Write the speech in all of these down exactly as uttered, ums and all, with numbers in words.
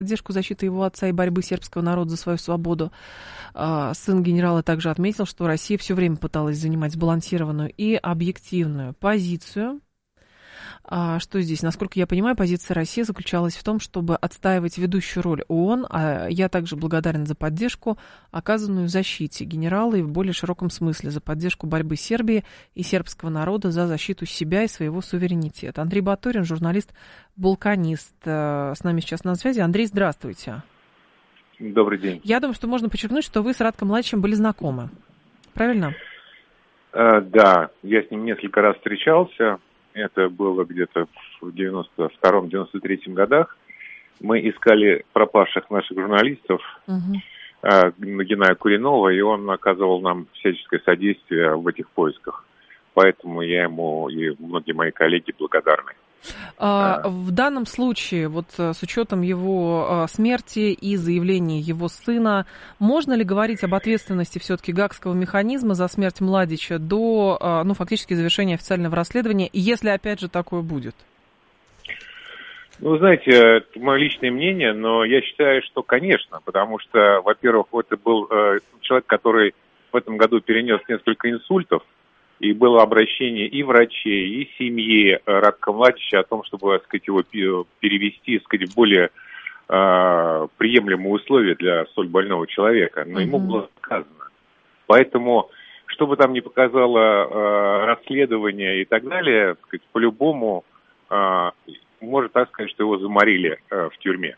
поддержку защиты его отца и борьбы сербского народа за свою свободу. Сын генерала также отметил, что Россия все время пыталась занимать сбалансированную и объективную позицию. Что здесь? Насколько я понимаю, позиция России заключалась в том, чтобы отстаивать ведущую роль ООН. А я также благодарен за поддержку, оказанную защите генерала и в более широком смысле за поддержку борьбы Сербии и сербского народа за защиту себя и своего суверенитета. Андрей Батурин, журналист, балканист, с нами сейчас на связи. Андрей, здравствуйте. Добрый день. Я думаю, что можно подчеркнуть, что вы с Радком-младшим были знакомы. Правильно? А, да, я с ним несколько раз встречался. Это было где-то в девяносто втором — девяносто третьем годах. Мы искали пропавших наших журналистов, угу. э, Геная Куринова, и он оказывал нам всяческое содействие в этих поисках. Поэтому я ему и многие мои коллеги благодарны. А, в данном случае, вот с учетом его смерти и заявления его сына, можно ли говорить об ответственности все-таки гаагского механизма за смерть Младича до, ну, фактически завершения официального расследования, если опять же такое будет? Ну, знаете, это мое личное мнение, но я считаю, что, конечно, потому что, во-первых, это был э, человек, который в этом году перенес несколько инсультов. И было обращение и врачей, и семьи Радка Младича о том, чтобы, так сказать, его перевести, так сказать, в более э, приемлемые условия для столь больного человека. Но mm-hmm. ему было отказано. Поэтому, что бы там ни показало э, расследование и так далее, так сказать, по-любому э, можно так сказать, что его заморили э, в тюрьме.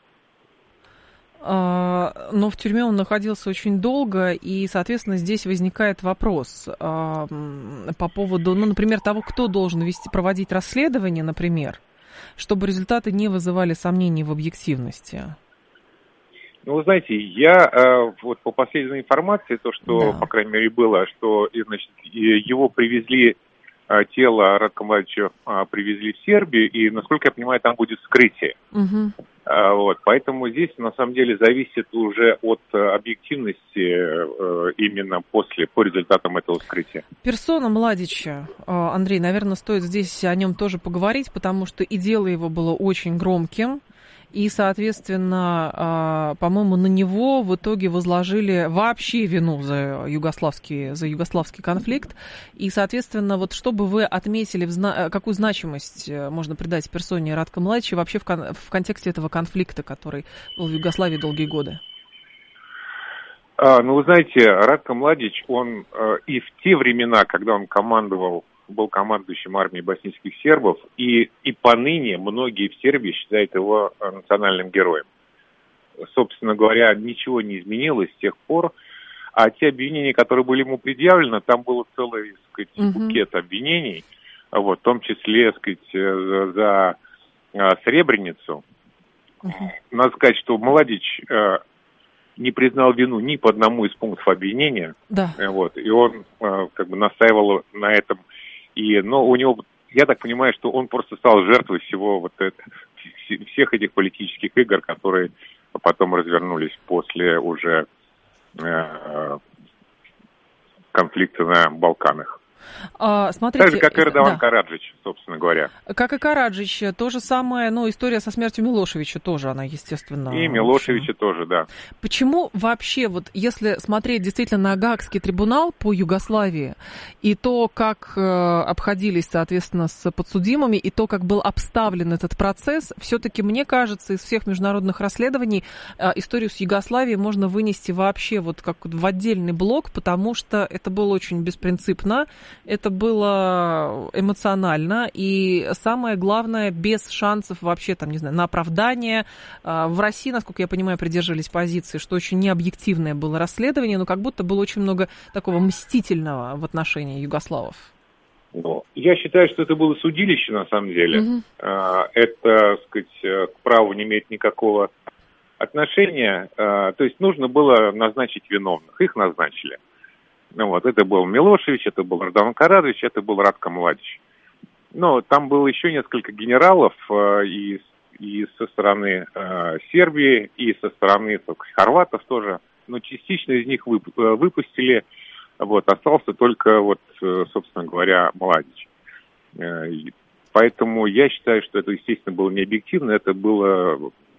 Но в тюрьме он находился очень долго, и, соответственно, здесь возникает вопрос по поводу, ну, например, того, кто должен вести, проводить расследование, например, чтобы результаты не вызывали сомнений в объективности. Ну, вы знаете, я вот по последней информации, то, что, да. по крайней мере, было, что, значит, его привезли, тело Радка Младича привезли в Сербию, и, насколько я понимаю, там будет вскрытие. Угу. Вот, поэтому здесь, на самом деле, зависит уже от объективности именно после, по результатам этого вскрытия. Персона Младича, Андрей, наверное, стоит здесь о нем тоже поговорить, потому что и дело его было очень громким. И, соответственно, по-моему, на него в итоге возложили вообще вину за югославский, за югославский конфликт. И, соответственно, вот чтобы вы отметили, какую значимость можно придать персоне Радка Младича вообще в, кон- в контексте этого конфликта, который был в Югославии долгие годы? А, ну, вы знаете, Радко Младич, он и в те времена, когда он командовал, был командующим армией боснийских сербов, и, и поныне многие в Сербии считают его национальным героем. Собственно говоря, ничего не изменилось с тех пор, а те обвинения, которые были ему предъявлены, там был целый, так сказать, uh-huh. букет обвинений, вот, в том числе, так сказать, за, за а, Сребреницу. Uh-huh. Надо сказать, что Младич а, не признал вину ни по одному из пунктов обвинения, да. вот, и он а, как бы настаивал на этом. И, но у него, я так понимаю, что он просто стал жертвой всего вот это, всех этих политических игр, которые потом развернулись после уже э, конфликта на Балканах. А, смотрите, так же, как и Радован да. Караджич, собственно говоря. Как и Караджич, то же самое, ну, история со смертью Милошевича тоже, она, естественно... И Милошевича тоже, да. Почему вообще, вот если смотреть действительно на Гаагский трибунал по Югославии, и то, как э, обходились, соответственно, с подсудимыми, и то, как был обставлен этот процесс, все-таки, мне кажется, из всех международных расследований э, историю с Югославией можно вынести вообще вот как в отдельный блок, потому что это было очень беспринципно, это было эмоционально, и самое главное, без шансов вообще, там, не знаю, на оправдание. В России, насколько я понимаю, придерживались позиции, что очень необъективное было расследование, но как будто было очень много такого мстительного в отношении югославов. Ну, я считаю, что это было судилище, на самом деле. Угу. Это, так сказать, к праву не имеет никакого отношения. То есть нужно было назначить виновных. Их назначили. Ну, вот, это был Милошевич, это был Радован Караджич, это был Радко Младич. Но там было еще несколько генералов э, и, и со стороны э, Сербии, и со стороны так, хорватов тоже. Но частично из них вып, выпустили. Вот, остался только, вот, собственно говоря, Младич. Э, поэтому я считаю, что это, естественно, было не объективно, это было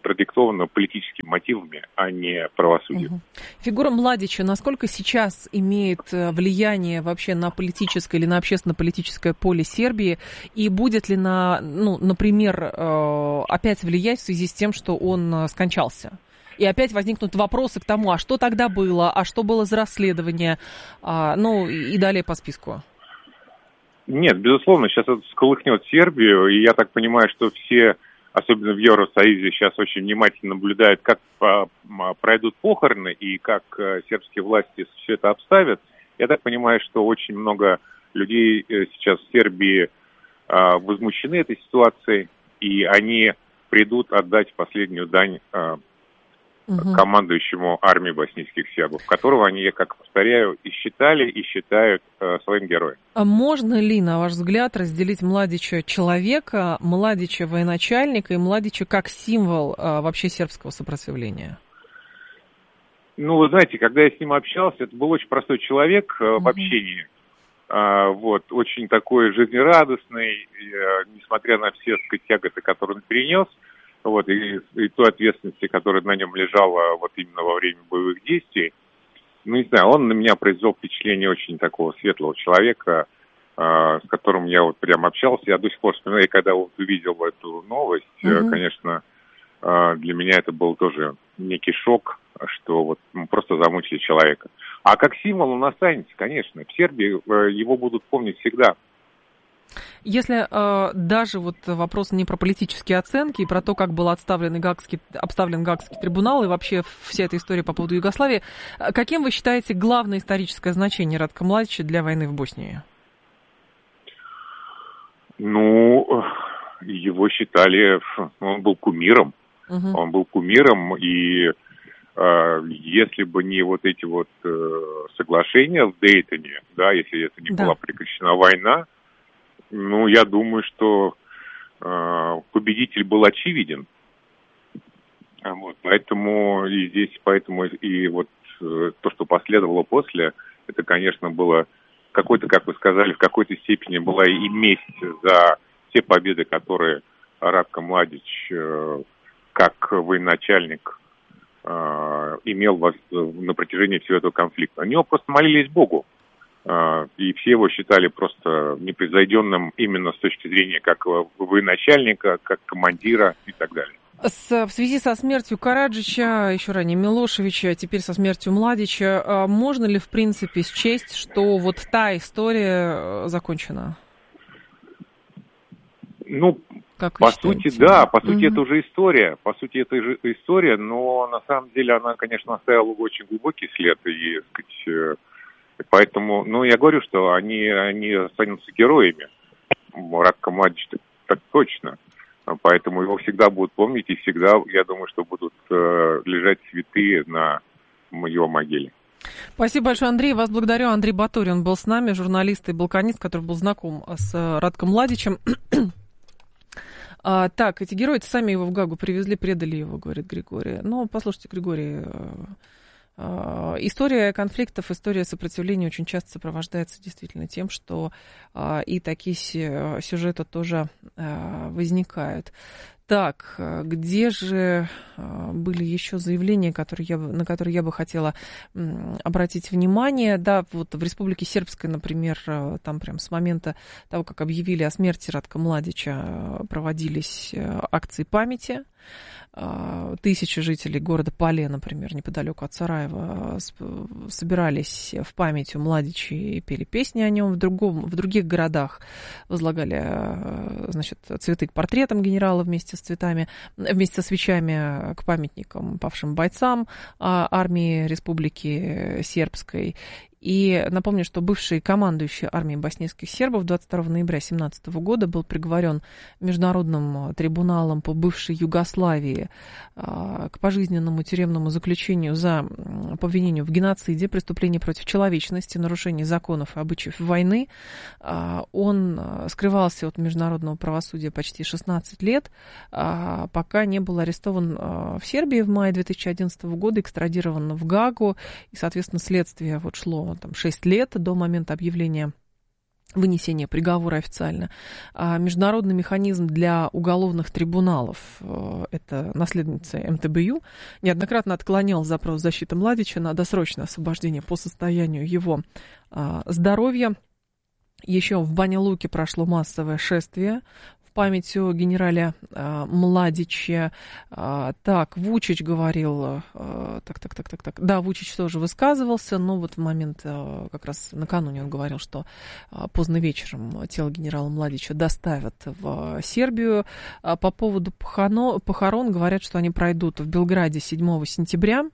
продиктовано политическими мотивами, а не правосудием. Угу. Фигура Младича насколько сейчас имеет влияние вообще на политическое или на общественно-политическое поле Сербии? И будет ли, на, ну, например, опять влиять в связи с тем, что он скончался? И опять возникнут вопросы к тому, а что тогда было, а что было за расследование, а, ну и далее по списку. Нет, безусловно, сейчас это всколыхнет Сербию, и я так понимаю, что все, особенно в Евросоюзе, сейчас очень внимательно наблюдают, как пройдут похороны и как сербские власти все это обставят. Я так понимаю, что очень много людей сейчас в Сербии возмущены этой ситуацией, и они придут отдать последнюю дань угу. командующему армией боснийских сербов, которого они, я как повторяю, и считали, и считают э, своим героем. А можно ли, на ваш взгляд, разделить Младича человека, Младича военачальника и Младича как символ э, вообще сербского сопротивления? Ну, вы знаете, когда я с ним общался, это был очень простой человек э, угу. в общении. Э, вот, очень такой жизнерадостный, э, несмотря на все, так сказать, тяготы, которые он перенес. Вот, и, и той ответственности, которая на нем лежала вот именно во время боевых действий. Ну, не знаю, он на меня произвел впечатление очень такого светлого человека, э, с которым я вот прям общался. Я до сих пор вспоминаю, когда вот увидел эту новость, mm-hmm. э, конечно, э, для меня это был тоже некий шок, что вот мы просто замучили человека. А как символ он останется, конечно. В Сербии э, его будут помнить всегда. Если э, даже вот вопрос не про политические оценки и про то, как был отставлен Гаагский, обставлен Гаагский трибунал и вообще вся эта история по поводу Югославии, каким вы считаете главное историческое значение Радка Младича для войны в Боснии? Ну, его считали, он был кумиром, угу. он был кумиром, и э, если бы не вот эти вот э, соглашения в Дейтоне, да, если это не да. была прекращена война, ну, я думаю, что э, победитель был очевиден. Вот, поэтому и здесь, поэтому и вот э, то, что последовало после, это, конечно, было какой-то, как вы сказали, в какой-то степени была и месть за те победы, которые Радко Младич, э, как военачальник, э, имел во, на протяжении всего этого конфликта. Они просто молились Богу. И все его считали просто непревзойденным именно с точки зрения как военачальника, как командира и так далее. С, в связи со смертью Караджича, еще ранее Милошевича, а теперь со смертью Младича, можно ли в принципе счесть, что вот та история закончена? Ну, как по сути, да, по сути, угу. это уже история, по сути, это же история, но на самом деле она, конечно, оставила очень глубокий след и, так сказать, поэтому, ну, я говорю, что они, они останутся героями. Радко Младич так точно. Поэтому его всегда будут помнить, и всегда, я думаю, что будут э, лежать цветы на его могиле. Спасибо большое, Андрей. Вас благодарю. Андрей Батурин был с нами, журналист и балканист, который был знаком с Радком Младичем. а, так, эти герои сами его в Гаагу привезли, предали его, говорит Григорий. Ну, послушайте, Григорий... История конфликтов, история сопротивления очень часто сопровождается действительно тем, что а, и такие сюжеты тоже а, возникают. Так, где же были еще заявления, которые я, на которые я бы хотела обратить внимание? Да, вот в Республике Сербской, например, там прям с момента того, как объявили о смерти Радка Младича, проводились акции памяти. Тысячи жителей города Пале, например, неподалеку от Сараева, собирались в память о Младиче и пели песни о нем. В, другом, в других городах возлагали, значит, цветы к портретам генерала вместе с цветами, вместе со свечами к памятникам павшим бойцам армии Республики Сербской. И напомню, что бывший командующий армией боснийских сербов двадцать второго ноября две тысячи семнадцатого года был приговорен Международным трибуналом по бывшей Югославии к пожизненному тюремному заключению за по обвинению в геноциде, преступлении против человечности, нарушении законов и обычаев войны. Он скрывался от международного правосудия почти шестнадцать лет, пока не был арестован в Сербии в мае две тысячи одиннадцатого года, экстрадирован в Гаагу, и, соответственно, следствие вот шло там шесть лет до момента объявления вынесения приговора официально. А международный механизм для уголовных трибуналов, это наследница эм тэ бэ ю, неоднократно отклонял запрос защиты Младича на досрочное освобождение по состоянию его здоровья. Еще в Баня-Луке прошло массовое шествие в память о генерале э, Младиче. Э, так, Вучич говорил, э, так, так, так, так, так, да, Вучич тоже высказывался, но вот в момент, э, как раз накануне он говорил, что э, поздно вечером тело генерала Младича доставят в Сербию. Э, по поводу похоно, похорон говорят, что они пройдут в Белграде седьмого сентября.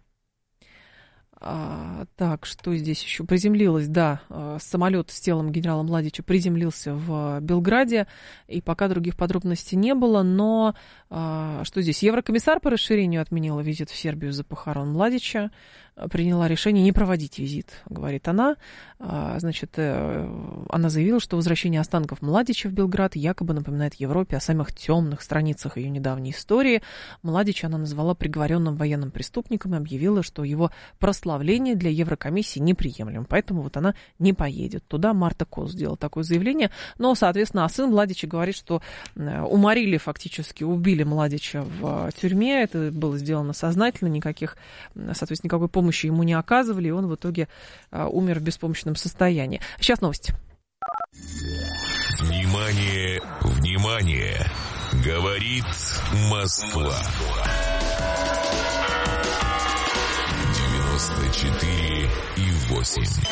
А, так, что здесь еще? Приземлилась, да, самолет с телом генерала Младича приземлился в Белграде, и пока других подробностей не было, но а, что здесь? Еврокомиссар по расширению отменила визит в Сербию за похорон Младича, приняла решение не проводить визит, говорит она. А, значит, она заявила, что возвращение останков Младича в Белград якобы напоминает Европе о самых темных страницах ее недавней истории. Младича она назвала приговоренным военным преступником и объявила, что его прославление для Еврокомиссии неприемлемо, поэтому вот она не поедет туда. Марта Кос сделала такое заявление, но, соответственно, а сын Младича говорит, что уморили, фактически убили Младича в тюрьме, это было сделано сознательно, никаких, соответственно, никакой помощи ему не оказывали, и он в итоге а, умер в беспомощном состоянии. Сейчас новости. Внимание, внимание! Говорит Москва. девяносто четыре и восемь.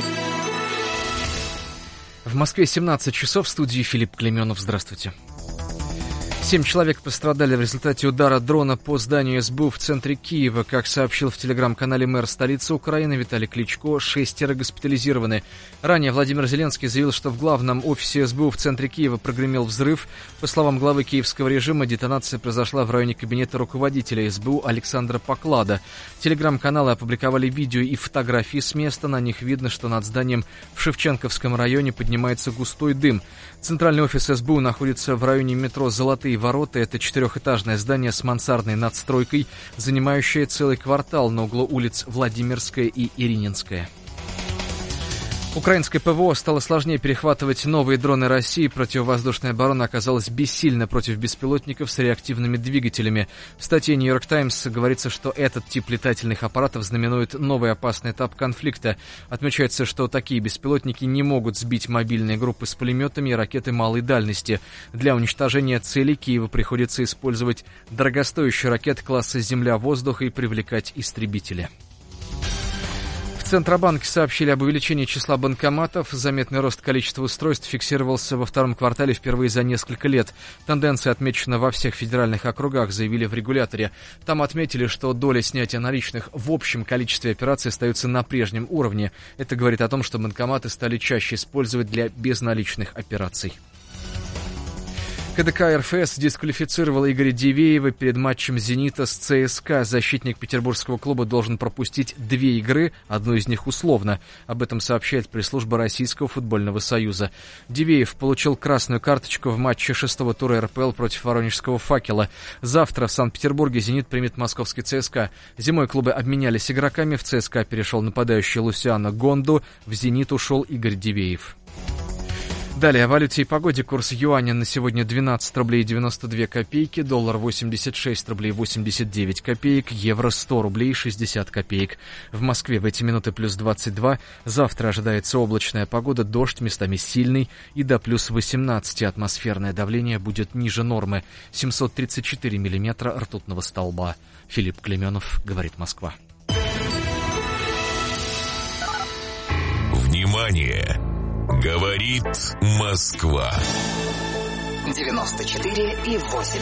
В Москве семнадцать часов, в студии Филипп Клеменов. Здравствуйте. Семь человек пострадали в результате удара дрона по зданию эс бэ у в центре Киева. Как сообщил в телеграм-канале мэр столицы Украины Виталий Кличко, шестеро госпитализированы. Ранее Владимир Зеленский заявил, что в главном офисе эс бэ у в центре Киева прогремел взрыв. По словам главы киевского режима, детонация произошла в районе кабинета руководителя эс бэ у Александра Поклада. Телеграм-каналы опубликовали видео и фотографии с места. На них видно, что над зданием в Шевченковском районе поднимается густой дым. Центральный офис эс бэ у находится в районе метро «Золотые ворота». Это четырехэтажное здание с мансардной надстройкой, занимающее целый квартал на углу улиц Владимирская и Ирининская. Украинское ПВО стало сложнее перехватывать новые дроны России. Противовоздушная оборона оказалась бессильна против беспилотников с реактивными двигателями. В статье «Нью-Йорк Таймс» говорится, что этот тип летательных аппаратов знаменует новый опасный этап конфликта. Отмечается, что такие беспилотники не могут сбить мобильные группы с пулеметами и ракеты малой дальности. Для уничтожения целей Киеву приходится использовать дорогостоящие ракеты класса «Земля-воздух» и привлекать истребители. В Центробанке сообщили об увеличении числа банкоматов. Заметный рост количества устройств фиксировался во втором квартале впервые за несколько лет. Тенденция отмечена во всех федеральных округах, заявили в регуляторе. Там отметили, что доля снятия наличных в общем количестве операций остается на прежнем уровне. Это говорит о том, что банкоматы стали чаще использовать для безналичных операций. ка дэ ка эр эф эс дисквалифицировал Игоря Дивеева перед матчем «Зенита» с цэ эс ка. Защитник петербургского клуба должен пропустить две игры, одну из них условно. Об этом сообщает пресс-служба Российского футбольного союза. Дивеев получил красную карточку в матче шестого тура эр пэ эл против воронежского «Факела». Завтра в Санкт-Петербурге «Зенит» примет московский цэ эс ка. Зимой клубы обменялись игроками. В цэ эс ка перешел нападающий Лусиано Гонду, в «Зенит» ушел Игорь Дивеев. Далее о валюте и погоде. Курс юаня на сегодня двенадцать рублей девяносто две копейки, доллар восемьдесят шесть рублей восемьдесят девять копеек, евро сто рублей шестьдесят копеек. В Москве в эти минуты плюс двадцать два. Завтра ожидается облачная погода, дождь местами сильный и до плюс восемнадцать. Атмосферное давление будет ниже нормы. семьсот тридцать четыре миллиметра ртутного столба. Филипп Клеменов, говорит Москва. Внимание! Говорит Москва. девяносто четыре и восемь.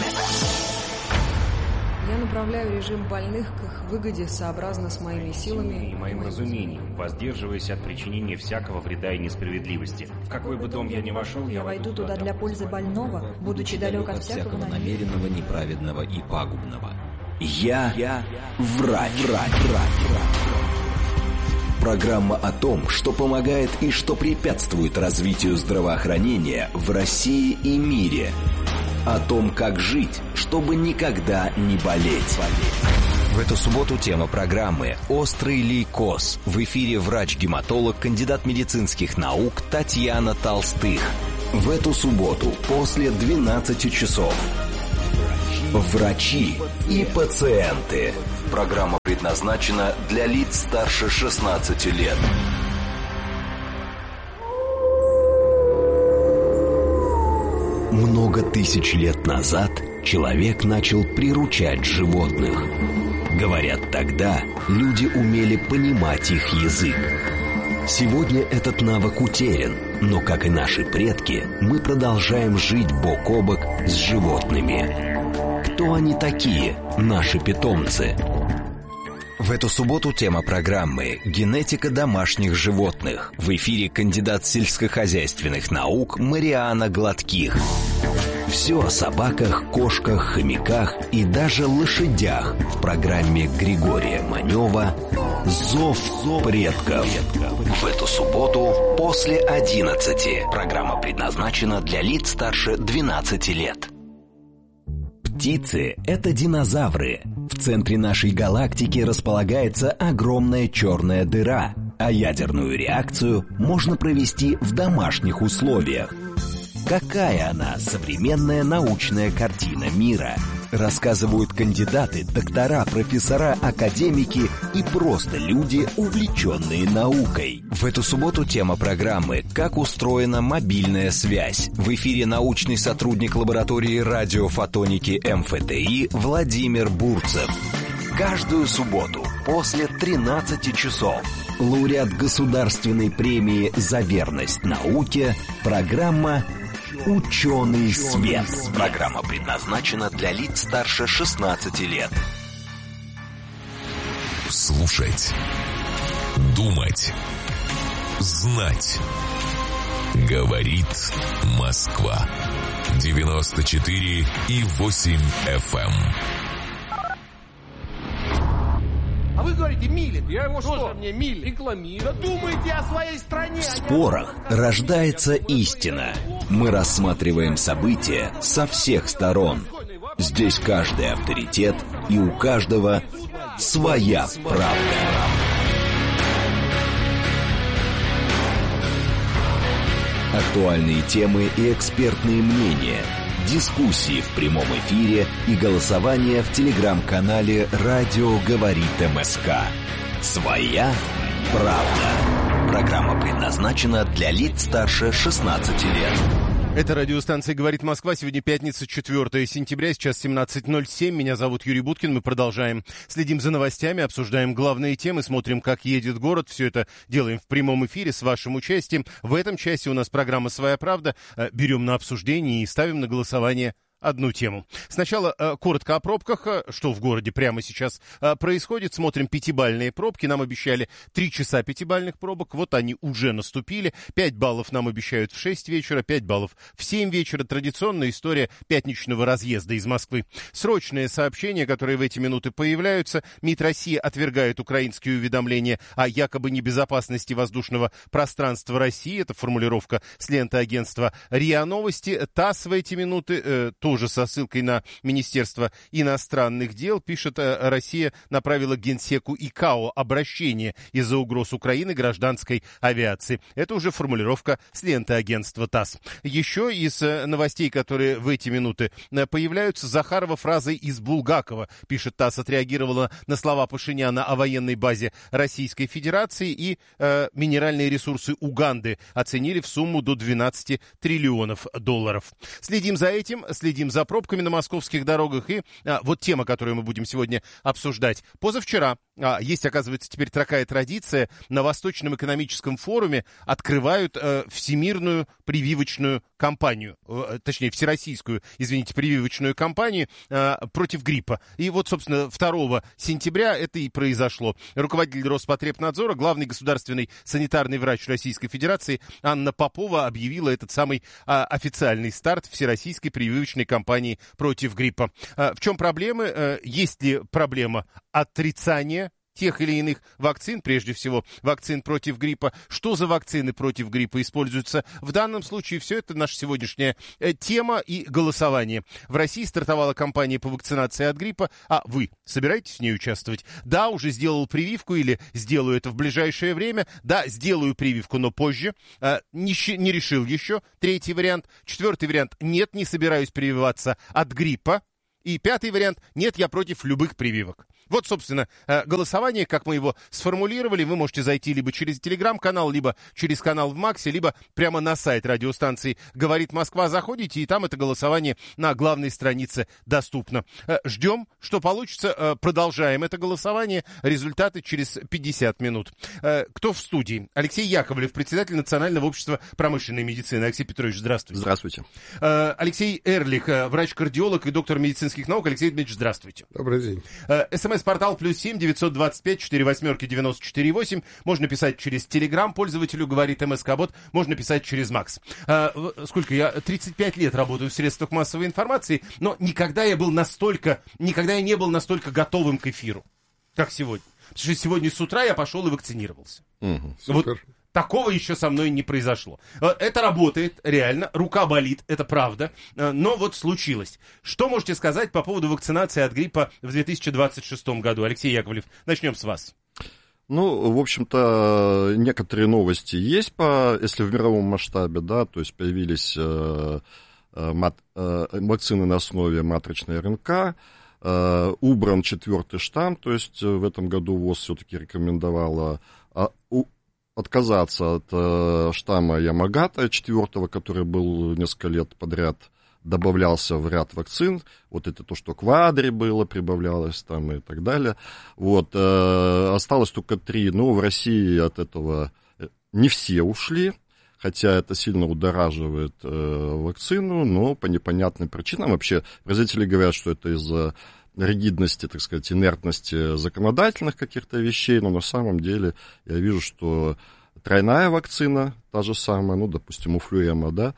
Я направляю режим больных к их выгоде сообразно с моими силами и моим разумением, воздерживаясь от причинения всякого вреда и несправедливости. В какой бы дом я ни вошел, я войду туда для пользы больного, будучи далек от всякого намеренного, неправедного и пагубного. Я, я врач, врач, врач, врач. Программа о том, что помогает и что препятствует развитию здравоохранения в России и мире. О том, как жить, чтобы никогда не болеть. В эту субботу тема программы «Острый лейкоз». В эфире врач-гематолог, кандидат медицинских наук Татьяна Толстых. В эту субботу после двенадцати часов. Врачи и пациенты. Программа предназначена для лиц старше шестнадцати лет. Много тысяч лет назад человек начал приручать животных. Говорят, тогда люди умели понимать их язык. Сегодня этот навык утерян, но, как и наши предки, мы продолжаем жить бок о бок с животными. Кто они такие, наши питомцы? В эту субботу тема программы «Генетика домашних животных». В эфире кандидат сельскохозяйственных наук Мариана Гладких. Все о собаках, кошках, хомяках и даже лошадях в программе Григория Манева «Зов предков». В эту субботу после одиннадцати. Программа предназначена для лиц старше двенадцати лет. Птицы – это динозавры. В центре нашей галактики располагается огромная черная дыра, а ядерную реакцию можно провести в домашних условиях. Какая она, современная научная картина мира? Рассказывают кандидаты, доктора, профессора, академики и просто люди, увлеченные наукой. В эту субботу тема программы «Как устроена мобильная связь». В эфире научный сотрудник лаборатории радиофотоники эм эф тэ и Владимир Бурцев. Каждую субботу после тринадцати часов. Лауреат государственной премии «За верность науке» программа «Ученый свет». Программа предназначена для лиц старше шестнадцати лет. Слушать, думать, знать. Говорит Москва. девяносто четыре и восемь эф эм. А вы говорите, милит. Я его что? Что мне милит? Рекламирует. Да думайте о своей стране. В спорах рождается истина. Мы рассматриваем события со всех сторон. Здесь каждый авторитет, и у каждого своя правда. Актуальные темы и экспертные мнения. Дискуссии в прямом эфире и голосование в телеграм-канале «Радио говорит эм эс ка». Своя правда. Программа предназначена для лиц старше шестнадцати лет. Это радиостанция «Говорит Москва». Сегодня пятница, четвёртого сентября, сейчас семнадцать ноль семь. Меня зовут Юрий Буткин. Мы продолжаем. Следим за новостями, обсуждаем главные темы, смотрим, как едет город. Все это делаем в прямом эфире с вашим участием. В этом части у нас программа «Своя правда». Берем на обсуждение и ставим на голосование одну тему. Сначала э, коротко о пробках, э, что в городе прямо сейчас э, происходит. Смотрим пятибалльные пробки. Нам обещали три часа пятибалльных пробок. Вот они уже наступили. пять баллов нам обещают в шесть вечера, пять баллов в семь вечера. Традиционная история пятничного разъезда из Москвы. Срочные сообщения, которые в эти минуты появляются. МИД России отвергает украинские уведомления о якобы небезопасности воздушного пространства России. Это формулировка с ленты агентства РИА Новости. ТАСС в эти минуты э, тоже Тоже со ссылкой на Министерство иностранных дел, пишет, Россия направила к Генсеку ИКАО обращение из-за угроз Украины гражданской авиации. Это уже формулировка с ленты агентства ТАСС. Еще из новостей, которые в эти минуты появляются, Захарова фразой из Булгакова, пишет ТАСС, отреагировала на слова Пашиняна о военной базе Российской Федерации, и э, минеральные ресурсы Уганды оценили в сумму до двенадцати триллионов долларов. Следим за этим, следим за пробками на московских дорогах. И а, вот тема, которую мы будем сегодня обсуждать. Позавчера, а, есть, оказывается, теперь такая традиция, на Восточном экономическом форуме открывают а, всемирную прививочную кампанию, а, точнее, всероссийскую, извините, прививочную кампанию а, против гриппа. И вот, собственно, второго сентября это и произошло. Руководитель Роспотребнадзора, главный государственный санитарный врач Российской Федерации Анна Попова объявила этот самый а, официальный старт всероссийской прививочной кампании против гриппа. В чем проблемы? Есть ли проблема отрицания тех или иных вакцин, прежде всего вакцин против гриппа. Что за вакцины против гриппа используются? В данном случае все это наша сегодняшняя э, тема и голосование. В России стартовала кампания по вакцинации от гриппа, а вы собираетесь в ней участвовать? Да, уже сделал прививку или сделаю это в ближайшее время. Да, сделаю прививку, но позже. Э, не, не решил еще. Третий вариант. Четвертый вариант. Нет, не собираюсь прививаться от гриппа. И пятый вариант. Нет, я против любых прививок. Вот, собственно, голосование, как мы его сформулировали. Вы можете зайти либо через телеграм-канал, либо через канал в Максе, либо прямо на сайт радиостанции «Говорит Москва». Заходите, и там это голосование на главной странице доступно. Ждем, что получится. Продолжаем это голосование. Результаты через пятьдесят минут. Кто в студии? Алексей Яковлев, председатель Национального общества промышленной медицины. Алексей Петрович, здравствуйте. Здравствуйте. Алексей Эрлих, врач-кардиолог и доктор медицинских наук. Алексей Дмитриевич, здравствуйте. Добрый день. СМС-портал плюс семь девятьсот двадцать пять четыре восьмерки девяносто четыре восемь. Можно писать через Телеграм, пользователю говорит МСК-бот. Можно писать через Макс. А, сколько я? тридцать пять лет работаю в средствах массовой информации, но никогда я был настолько, никогда я не был настолько готовым к эфиру, как сегодня. Потому что сегодня с утра я пошел и вакцинировался. Угу, вот такого еще со мной не произошло. Это работает, реально, рука болит, это правда, но вот случилось. Что можете сказать по поводу вакцинации от гриппа в две тысячи двадцать шестом году? Алексей Яковлев, начнем с вас. Ну, в общем-то, некоторые новости есть, по, если в мировом масштабе, да, то есть появились э, мат, э, вакцины на основе матричной РНК, э, убран четвертый штамм, то есть в этом году ВОЗ все-таки рекомендовала а, у, отказаться от э, штамма Ямагата четвертого, который был несколько лет подряд, добавлялся в ряд вакцин. Вот это то, что квадри было, прибавлялось там и так далее. Вот, э, осталось только три, но в России от этого не все ушли, хотя это сильно удораживает э, вакцину, но по непонятным причинам. Вообще, производители говорят, что это из-за ригидности, так сказать, инертности законодательных каких-то вещей, но на самом деле я вижу, что тройная вакцина, та же самая, ну, допустим, у флюэма, да,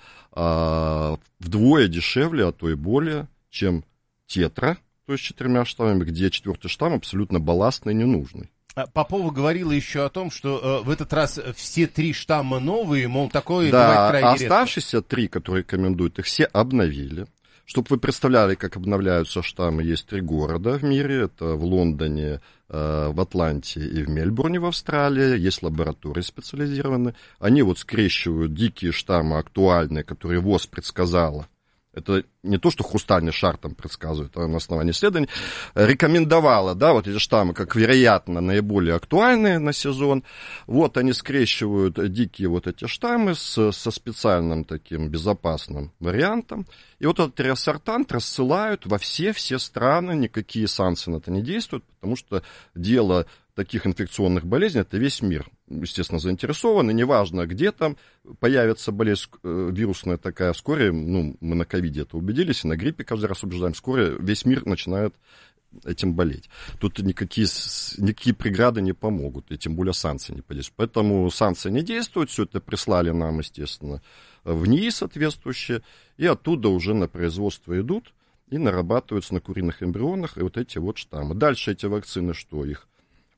а, вдвое дешевле, а то и более, чем тетра, то есть четырьмя штаммами, где четвертый штамм абсолютно балластный и ненужный. Попова говорила еще о том, что э, в этот раз все три штамма новые, мол, такое да, бывает крайне редко. Да, оставшиеся три, которые рекомендуют, их все обновили. Чтобы вы представляли, как обновляются штаммы, есть три города в мире. Это в Лондоне, в Атланте и в Мельбурне в Австралии. Есть лаборатории специализированные. Они вот скрещивают дикие штаммы актуальные, которые ВОЗ предсказала. Это не то, что хрустальный шар там предсказывает, а на основании исследований. Рекомендовала, да, вот эти штаммы, как, вероятно, наиболее актуальные на сезон. Вот они скрещивают дикие вот эти штаммы с, со специальным таким безопасным вариантом. И вот этот реассортант рассылают во все-все страны. Никакие санкции на это не действуют, потому что дело таких инфекционных болезней, это весь мир, естественно, заинтересован, и неважно, где там появится болезнь вирусная такая, вскоре, ну, мы на ковиде это убедились, и на гриппе каждый раз убеждаем, вскоре весь мир начинает этим болеть. Тут никакие, никакие преграды не помогут, и тем более санкции не подействуют. Поэтому санкции не действуют, все это прислали нам, естественно, в НИИ соответствующие, и оттуда уже на производство идут и нарабатываются на куриных эмбрионах и вот эти вот штаммы. Дальше эти вакцины, что их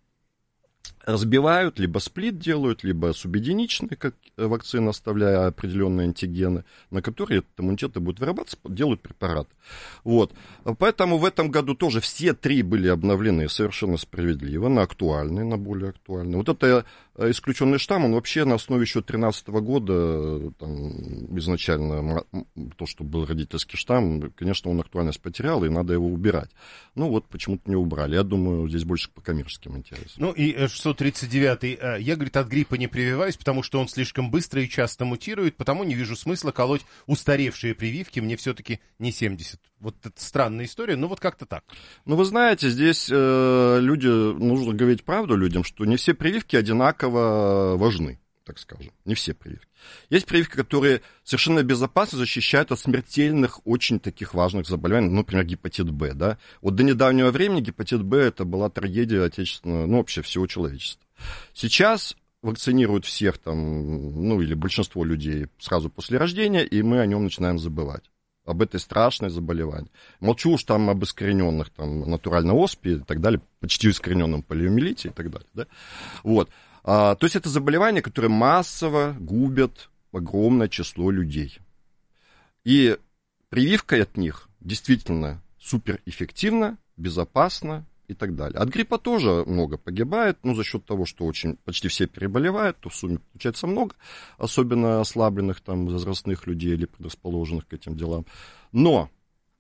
разбивают, либо сплит делают, либо субъединичные, как вакцины, оставляя определенные антигены, на которые этот иммунитет и будет вырабатываться, делают препарат. Вот. Поэтому в этом году тоже все три были обновлены совершенно справедливо, на актуальные, на более актуальные. Вот это исключенный штамм, он вообще на основе еще две тысячи тринадцатого года, там, изначально то, что был родительский штамм, конечно, он актуальность потерял, и надо его убирать. Ну вот почему-то не убрали. Я думаю, здесь больше по коммерческим интересам. Ну и шестьсот тридцать девятый. Я, говорит, от гриппа не прививаюсь, потому что он слишком быстро и часто мутирует, потому не вижу смысла колоть устаревшие прививки, мне все-таки не семьдесят. Вот это странная история, но вот как-то так. Ну, вы знаете, здесь э, люди, нужно говорить правду людям, что не все прививки одинаково важны, так скажем. Не все прививки. Есть прививки, которые совершенно безопасно защищают от смертельных, очень таких важных заболеваний, например, гепатит Б, да. Вот до недавнего времени гепатит Б это была трагедия отечественного, ну, вообще всего человечества. Сейчас вакцинируют всех там, ну, или большинство людей сразу после рождения, и мы о нем начинаем забывать. об этой страшной заболевании. Молчу уж там об искорененных там, натуральной оспе и так далее, почти искорененном полиомиелите и так далее. Да? Вот. А, то есть это заболевание, которое массово губит огромное число людей. И прививка от них действительно суперэффективна, безопасна и так далее. От гриппа тоже много погибает, ну, за счет того, что очень почти все переболевают, то в сумме получается много, особенно ослабленных там возрастных людей или предрасположенных к этим делам. Но,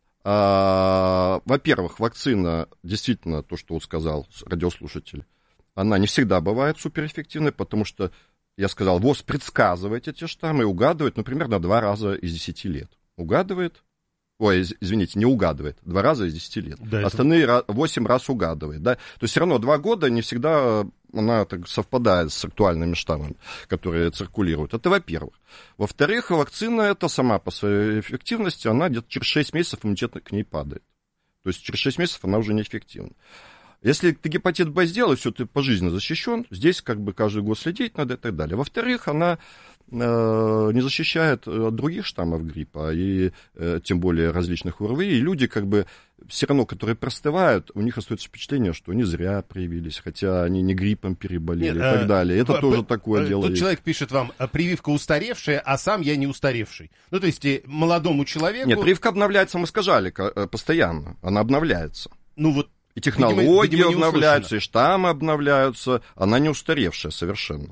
а, во-первых, вакцина, действительно, то, что вот сказал радиослушатель, она не всегда бывает суперэффективной, потому что, я сказал, ВОЗ предсказывает эти штаммы и угадывает, например, на два раза из десяти лет. Угадывает. Ой, извините, не угадывает. Два раза из десяти лет. Да, остальные восемь раз угадывает. Да? То есть все равно два года не всегда она так совпадает с актуальными штаммами, которые циркулируют. Это во-первых. Во-вторых, вакцина эта сама по своей эффективности, она где-то через шесть месяцев иммунитет к ней падает. То есть через шесть месяцев она уже неэффективна. Если ты гепатит Б сделал, все, ты пожизненно защищен, здесь как бы каждый год следить надо и так далее. Во-вторых, она э, не защищает от других штаммов гриппа, и э, тем более различных ОРВИ. И люди, как бы, все равно, которые простывают, у них остается впечатление, что они зря привились, хотя они не гриппом переболели. Нет, и так а, далее. Это а, тоже а, такое а, дело. Тут есть. Человек пишет вам, прививка устаревшая, а сам я не устаревший. Ну, то есть молодому человеку... Нет, прививка обновляется, мы сказали, постоянно. Она обновляется. Ну, вот. И технологии видимо, видимо, обновляются, и штаммы обновляются, она не устаревшая совершенно.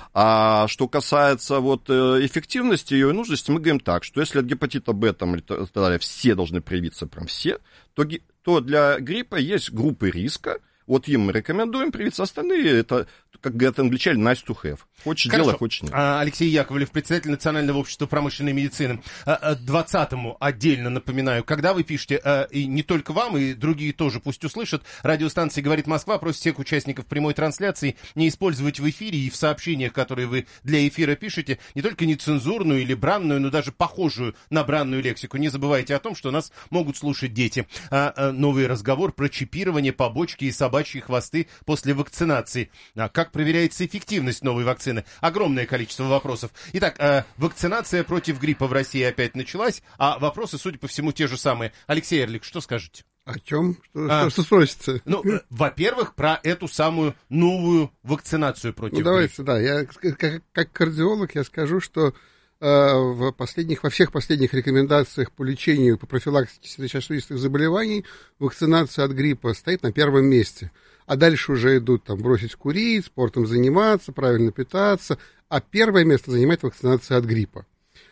А что касается вот эффективности ее и нужности, мы говорим так, что если от гепатита Б там, и так далее, все должны привиться, прям все, то, то для гриппа есть группы риска. Вот им мы рекомендуем привиться, остальные, это, как говорят англичане, nice to have. Хочешь Хорошо. делай, хочешь нет. Алексей Яковлев, председатель Национального общества промышленной медицины. двадцатому отдельно напоминаю, когда вы пишете, и не только вам, и другие тоже пусть услышат, радиостанция «Говорит Москва» просит всех участников прямой трансляции не использовать в эфире и в сообщениях, которые вы для эфира пишете, не только нецензурную или бранную, но даже похожую на бранную лексику. Не забывайте о том, что нас могут слушать дети. Новый разговор про чипирование, побочки и события. Собачьи хвосты после вакцинации. А как проверяется эффективность новой вакцины? Огромное количество вопросов. Итак, э, вакцинация против гриппа в России опять началась, а вопросы, судя по всему, те же самые. Алексей Эрлик, что скажете? О чем? Что, а, что, что спросится? Ну, э, во-первых, про эту самую новую вакцинацию против ну, давайте, гриппа. Да, я как, как кардиолог я скажу, что в последних, во всех последних рекомендациях по лечению, по профилактике сердечно-сосудистых заболеваний вакцинация от гриппа стоит на первом месте. А дальше уже идут там бросить курить, спортом заниматься, правильно питаться. А первое место занимает вакцинация от гриппа.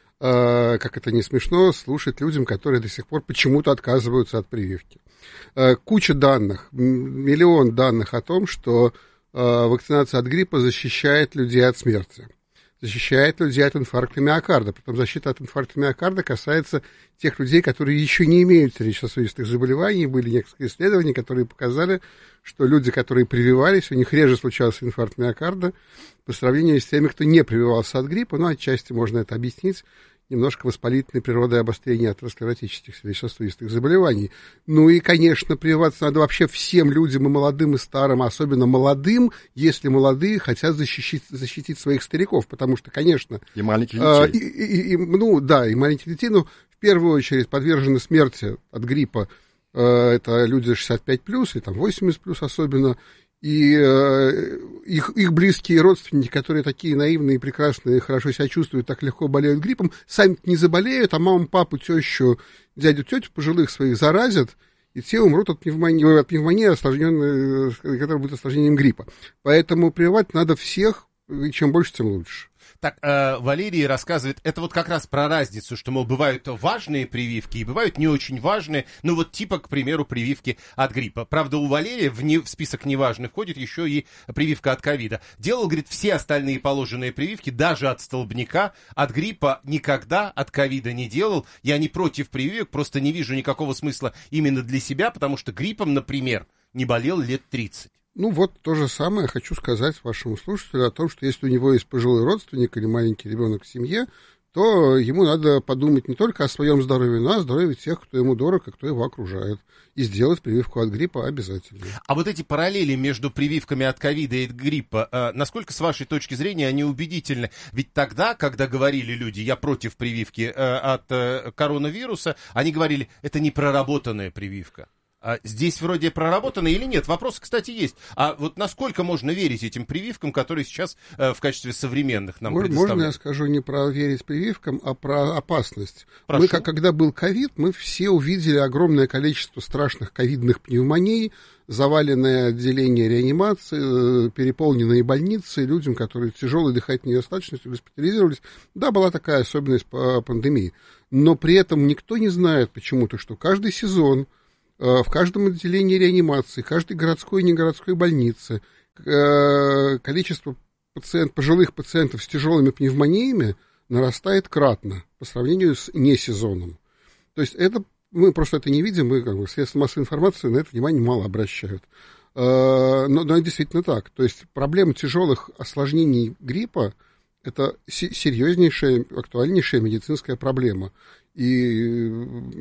Как это не смешно слушать людям, которые до сих пор почему-то отказываются от прививки. Куча данных, миллион данных о том, что вакцинация от гриппа защищает людей от смерти. Защищает людей от инфаркта миокарда. Притом защита от инфаркта миокарда касается тех людей, которые еще не имеют сердечно-сосудистых заболеваний. Были несколько исследований, которые показали, что люди, которые прививались, у них реже случался инфаркт миокарда по сравнению с теми, кто не прививался от гриппа. Ну, отчасти можно это объяснить немножко воспалительной природой обострения атеросклеротических сердечно-сосудистых заболеваний. Ну и, конечно, прививаться надо вообще всем людям, и молодым, и старым, особенно молодым, если молодые хотят защитить, защитить своих стариков, потому что, конечно... И маленьких детей. А, и, и, и, ну, да, и маленьких детей, но в первую очередь подвержены смерти от гриппа а, это люди шестьдесят пять плюс, и там восемьдесят плюс особенно, и э, их, их близкие родственники, которые такие наивные, прекрасные, хорошо себя чувствуют, так легко болеют гриппом, сами не заболеют, а маму, папу, тещу, дядю, тетю пожилых своих заразят, и те умрут от пневмонии, от пневмонии осложненной, которая будет осложнением гриппа. Поэтому прививать надо всех, и чем больше, тем лучше. Так, э, Валерий рассказывает, это вот как раз про разницу, что, мол, бывают важные прививки и бывают не очень важные, ну вот типа, к примеру, прививки от гриппа. Правда, у Валерия в, не, в список неважных входит еще и прививка от ковида. Делал, говорит, все остальные положенные прививки, даже от столбняка, от гриппа никогда, от ковида не делал. Я не против прививок, просто не вижу никакого смысла именно для себя, потому что гриппом, например, не болел лет тридцать. Ну вот то же самое хочу сказать вашему слушателю о том, что если у него есть пожилой родственник или маленький ребенок в семье, то ему надо подумать не только о своем здоровье, но и о здоровье тех, кто ему дорог и кто его окружает. И сделать прививку от гриппа обязательно. А вот эти параллели между прививками от ковида и от гриппа, э, насколько, с вашей точки зрения, они убедительны? Ведь тогда, когда говорили люди, я против прививки э, от э, коронавируса, они говорили, это не проработанная прививка. А здесь вроде проработано или нет? Вопрос, кстати, есть. А вот насколько можно верить этим прививкам, которые сейчас э, в качестве современных нам можно, предоставляют? Можно я скажу не про верить прививкам, а про опасность? Прошу. Мы, как, когда был ковид, мы все увидели огромное количество страшных ковидных пневмоний, заваленное отделение реанимации, переполненные больницы, людям, которые с тяжелой дыхательной недостаточностью госпитализировались. Да, была такая особенность по пандемии. Но при этом никто не знает почему-то, что каждый сезон в каждом отделении реанимации, каждой городской и негородской больнице количество пациент, пожилых пациентов с тяжелыми пневмониями нарастает кратно по сравнению с несезоном. То есть это, мы просто это не видим, мы, как бы, средства массовой информации на это внимание мало обращают. Но, но это действительно так. То есть проблема тяжелых осложнений гриппа – это серьезнейшая, актуальнейшая медицинская проблема. И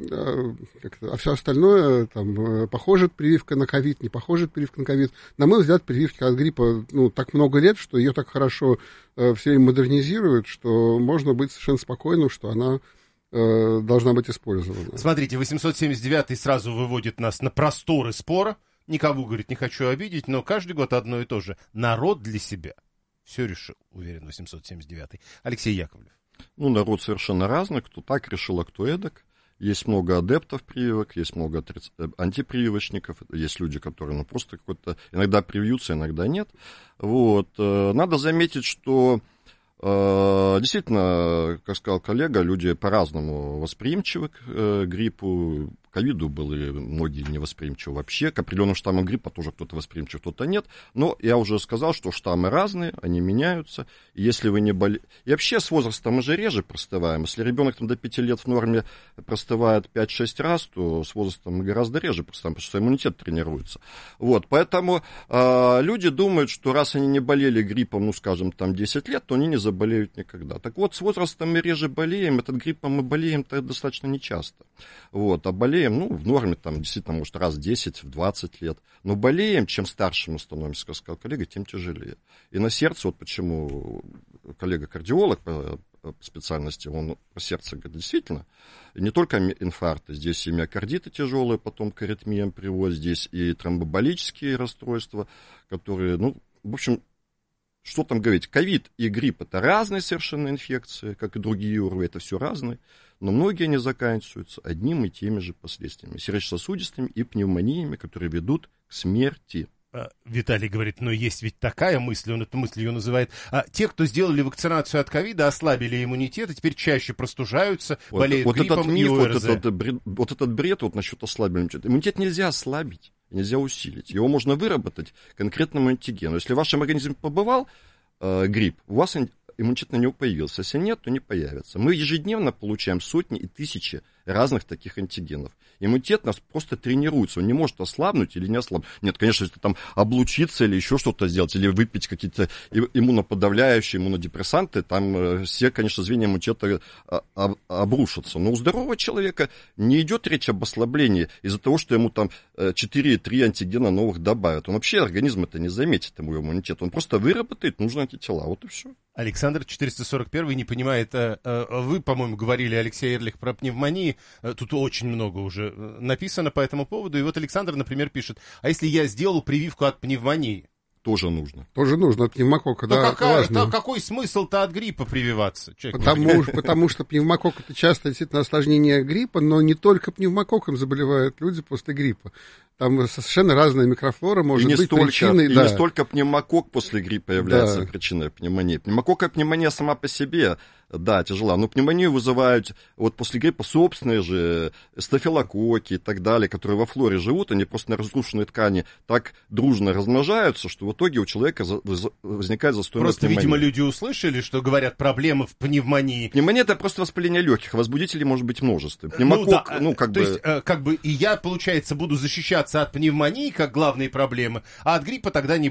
а все остальное, там, похожа прививка на ковид, не похожа прививка на ковид. На мой взгляд, прививка от гриппа, ну, так много лет, что ее так хорошо э, все время модернизируют, что можно быть совершенно спокойным, что она э, должна быть использована. Смотрите, восемьсот семьдесят девятый сразу выводит нас на просторы спора. Никого, говорит, не хочу обидеть, но каждый год одно и то же. Народ для себя все решил, уверен, восемьсот семьдесят девятый. Алексей Яковлев. Ну, народ совершенно разный, кто так решил, а кто эдак. Есть много адептов прививок, есть много антипрививочников, есть люди, которые ну, просто какой-то иногда привьются, иногда нет. Вот. Надо заметить, что действительно, как сказал коллега, люди по-разному восприимчивы к гриппу. К ковиду были многие невосприимчивы вообще, к определенным штаммам гриппа тоже кто-то восприимчив, кто-то нет. Но я уже сказал, что штаммы разные, они меняются. И если вы не болеете... И вообще с возрастом мы же реже простываем. Если ребенок там, до пяти лет в норме простывает пять-шесть раз, то с возрастом мы гораздо реже простываем, потому что иммунитет тренируется. Вот, поэтому э, люди думают, что раз они не болели гриппом, ну, скажем, там десять лет, то они не заболеют никогда. Так вот, с возрастом мы реже болеем, этот гриппом мы болеем достаточно нечасто. Вот, а болеем ну, в норме, там, действительно, может, раз в десять, в двадцать лет. Но болеем, чем старше мы становимся, как сказал коллега, тем тяжелее. И на сердце, вот почему коллега-кардиолог по специальности, он по сердцу говорит, действительно, не только инфаркты, здесь и миокардиты тяжелые, потом к аритмиям приводят, здесь и тромбоболические расстройства, которые, ну, в общем, что там говорить, ковид и грипп – это разные совершенно инфекции, как и другие ОРВИ, это все разные, но многие они заканчиваются одним и теми же последствиями, сердечно-сосудистыми и пневмониями, которые ведут к смерти. Виталий говорит, но есть ведь такая мысль, он эту мысль ее называет. А те, кто сделали вакцинацию от ковида, ослабили иммунитет, и теперь чаще простужаются, вот, болеют вот гриппом этот миф, и ОРЗ. Вот этот бред, вот этот бред вот насчет ослабления иммунитета. Иммунитет нельзя ослабить, нельзя усилить. Его можно выработать конкретному антигену. Если в вашем организме побывал э, грипп, у вас иммунитет на него появился. Если нет, то не появится. Мы ежедневно получаем сотни и тысячи разных таких антигенов. Иммунитет у нас просто тренируется, он не может ослабнуть или не ослабнуть. Нет, конечно, если там облучиться или еще что-то сделать, или выпить какие-то иммуноподавляющие, иммунодепрессанты, там все, конечно, звенья иммунитета обрушатся. Но у здорового человека не идет речь об ослаблении из-за того, что ему там четыре-три антигена новых добавят. Он вообще, организм это не заметит, ему иммунитет. Он просто выработает нужные антитела, вот и все. Александр четыреста сорок первый не понимает, вы, по-моему, говорили, Алексей Эрлих, про пневмонии, тут очень много уже написано по этому поводу, и вот Александр, например, пишет, а если я сделал прививку от пневмонии? Тоже нужно. Тоже нужно, от пневмокока, да, да какая, важно. Да, какой смысл-то от гриппа прививаться? Потому, потому что пневмокок это часто действительно осложнение гриппа, но не только пневмококком заболевают люди после гриппа. Там совершенно разная микрофлора может быть столько, причиной. И да. не столько пневмокок после гриппа является да. причиной пневмонии. Пневмококковая пневмония сама по себе, да, тяжела. Но пневмонию вызывают вот после гриппа собственные же стафилококки и так далее, которые во флоре живут, они просто на разрушенной ткани так дружно размножаются, что в итоге у человека возникает застойная просто, пневмония. Видимо, люди услышали, что говорят проблемы в пневмонии. Пневмония – это просто воспаление легких, возбудителей может быть множество. Пневмокок, ну, да, ну, как то бы... есть, как бы и я, получается, буду защищаться от пневмонии, как главной проблемы, а от гриппа тогда не буду.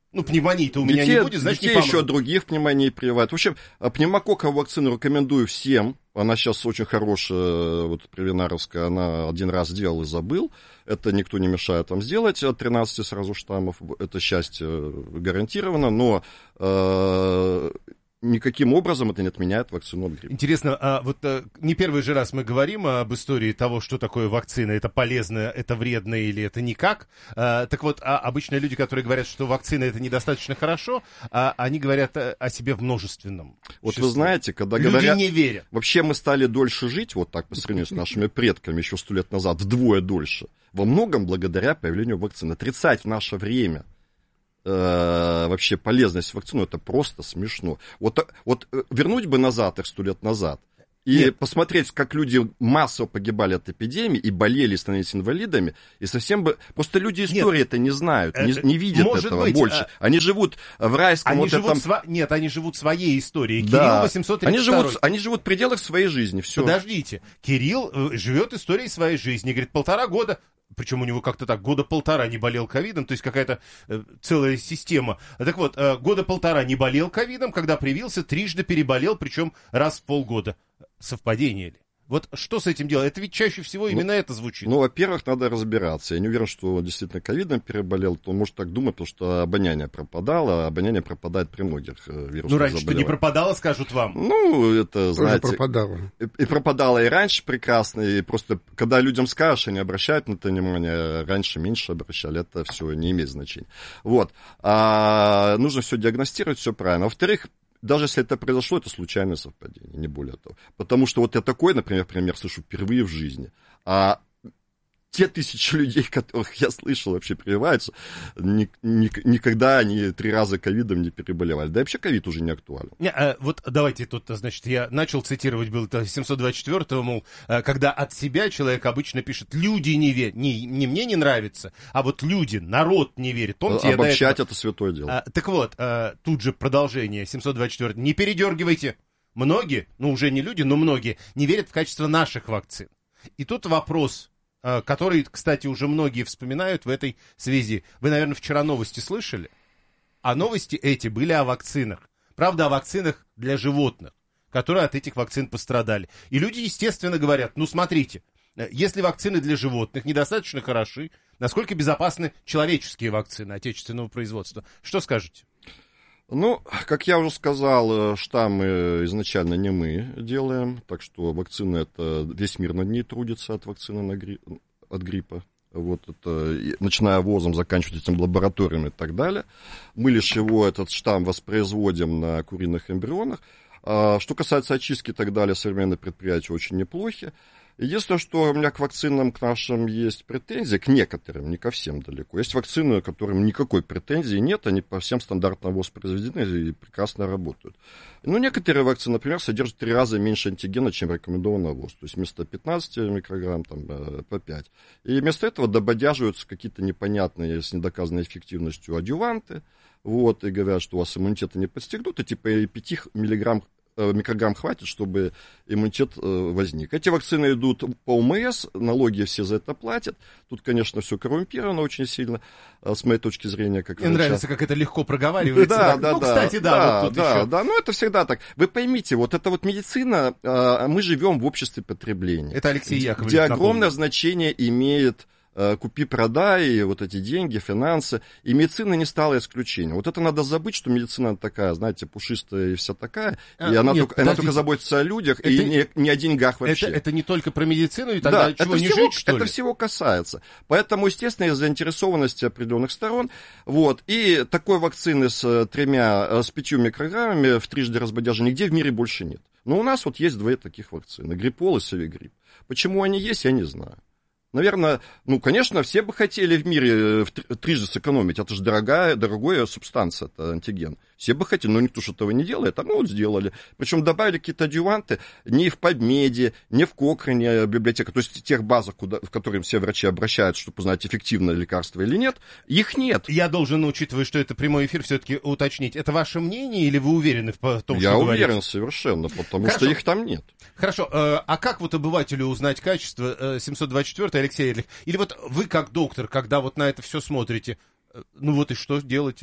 Ну, пневмонии-то у меня детей, не будет, значит, детей не помрут. еще других пневмоний прививают. В общем, пневмококковую вакцину рекомендую всем. Она сейчас очень хорошая, вот привинаровская, она один раз делал и забыл. Это никто не мешает вам сделать от тринадцати сразу штаммов. Это счастье гарантировано, но э, никаким образом это не отменяет вакцину от гриппа. Интересно, а вот а, не первый же раз мы говорим об истории того, что такое вакцина, это полезно, это вредно или это никак. А, так вот, а обычные люди, которые говорят, что вакцина это недостаточно хорошо, а, они говорят о, о себе в множественном Вот числе. вы знаете, когда люди говорят... не верят. Вообще мы стали дольше жить, вот так по сравнению с нашими предками еще сто лет назад, вдвое дольше. Во многом благодаря появлению вакцины. Отрицать в наше время э, вообще полезность вакцины, это просто смешно. Вот, вот вернуть бы назад их сто лет назад и Нет. посмотреть, как люди массово погибали от эпидемии и болели, становились инвалидами, и совсем бы... Просто люди истории это не знают, не, не видят этого быть, больше. А... Они живут в райском... Они вот живут этом... сва... Нет, они живут своей историей. Да. Кирилл восемьсот тридцать второй. Они живут, они живут в пределах своей жизни, все. Подождите, Кирилл живет историей своей жизни, говорит, полтора года... Причем у него как-то так, года полтора не болел ковидом, то есть какая-то э, целая система. Так вот, э, года полтора не болел ковидом, когда привился, трижды переболел, причем раз в полгода. Совпадение ли? Вот что с этим делать? Это ведь чаще всего именно ну, это звучит. Ну, во-первых, надо разбираться. Я не уверен, что он действительно ковидом переболел. То он может так думать, потому что обоняние пропадало, а обоняние пропадает при многих вирусных Ну, раньше-то заболеваниях. не пропадало, скажут вам. Ну, это, Тоже знаете... пропадало. И, и пропадало и раньше прекрасно, и просто, когда людям скажешь, они обращают на это внимание, раньше меньше обращали, это все не имеет значения. Вот. А нужно все диагностировать, все правильно. Во-вторых, даже если это произошло, это случайное совпадение, не более того. Потому что вот я такой, например, пример слышу впервые в жизни. А те тысячи людей, которых я слышал, вообще прививаются, ни, ни, никогда они три раза ковидом не переболевали. Да и вообще ковид уже не актуален. Не, а, вот давайте тут, значит, я начал цитировать, был это семьсот двадцать четвёртого, мол, когда от себя человек обычно пишет, люди не верят, не, не мне не нравится, а вот люди, народ не верит. Помните, обобщать этого... это святое дело. А, так вот, а, тут же продолжение, семьсот двадцать четвёртый, не передергивайте. Многие, ну уже не люди, но многие, не верят в качество наших вакцин. И тут вопрос... который, кстати, уже многие вспоминают в этой связи. Вы, наверное, вчера новости слышали? А новости эти были о вакцинах. Правда, о вакцинах для животных, которые от этих вакцин пострадали. И люди, естественно, говорят, ну, смотрите, если вакцины для животных недостаточно хороши, насколько безопасны человеческие вакцины отечественного производства? Что скажете? Ну, как я уже сказал, штаммы изначально не мы делаем, так что вакцина это весь мир над ней трудится от вакцины на гри... от гриппа. Вот это, начиная ввозом, заканчивая этим лабораториями и так далее. Мы лишь его, этот штамм, воспроизводим на куриных эмбрионах. А что касается очистки и так далее, современные предприятия очень неплохи. Единственное, что у меня к вакцинам, к нашим, есть претензии, к некоторым, не ко всем далеко. Есть вакцины, к которым никакой претензии нет, они по всем стандартам воспроизведены и прекрасно работают. Но некоторые вакцины, например, содержат в три раза меньше антигена, чем рекомендовано ВОЗ. То есть вместо пятнадцати микрограмм там, по пять. И вместо этого дободяживаются какие-то непонятные с недоказанной эффективностью адъюванты. Вот, и говорят, что у вас иммунитета не подстегнут, и типа и пяти миллиграмм микрограмм хватит, чтобы иммунитет возник. Эти вакцины идут по ОМС, налоги все за это платят. Тут, конечно, все коррумпировано очень сильно, с моей точки зрения. Как Мне врача. Нравится, как это легко проговаривается. Да, да, ну, да. кстати, да, да, вот тут да, еще. да, ну это всегда так. Вы поймите, вот эта вот медицина, мы живем в обществе потребления. Это Алексей Яковлевич. Где огромное значение имеет купи-продай, вот эти деньги, финансы. И медицина не стала исключением. Вот это надо забыть, что медицина такая, знаете, пушистая и вся такая. А, и она, нет, только, она только заботится о людях, это, и не, не о деньгах вообще. Это, это не только про медицину, и тогда да, чего, это не всего, жить, что ли? Это всего касается. Поэтому, естественно, есть заинтересованность определенных сторон. Вот. И такой вакцины с тремя, с пятью микрограммами в трижды разбодяжа нигде в мире больше нет. Но у нас вот есть две таких вакцины. Гриппол и Совигрипп. Почему они есть, я не знаю. Наверное, ну, конечно, все бы хотели в мире трижды сэкономить. Это же дорогая, дорогая субстанция, это антиген. Все бы хотели, но никто же этого не делает, а мы вот сделали. Причем добавили какие-то адъюванты не в PubMed, не в Кокране библиотека, то есть в тех базах, куда, в которые все врачи обращаются, чтобы узнать, эффективно лекарство или нет, их нет. Я должен, учитывая, что это прямой эфир, все-таки уточнить, это ваше мнение или вы уверены в том, Я что уверен говорите? совершенно, потому Хорошо. что их там нет. Хорошо, а как вот обывателю узнать качество семьсот двадцать четвёртый, Алексей Эрлих? Или вот вы как доктор, когда вот на это все смотрите, ну вот и что делаете?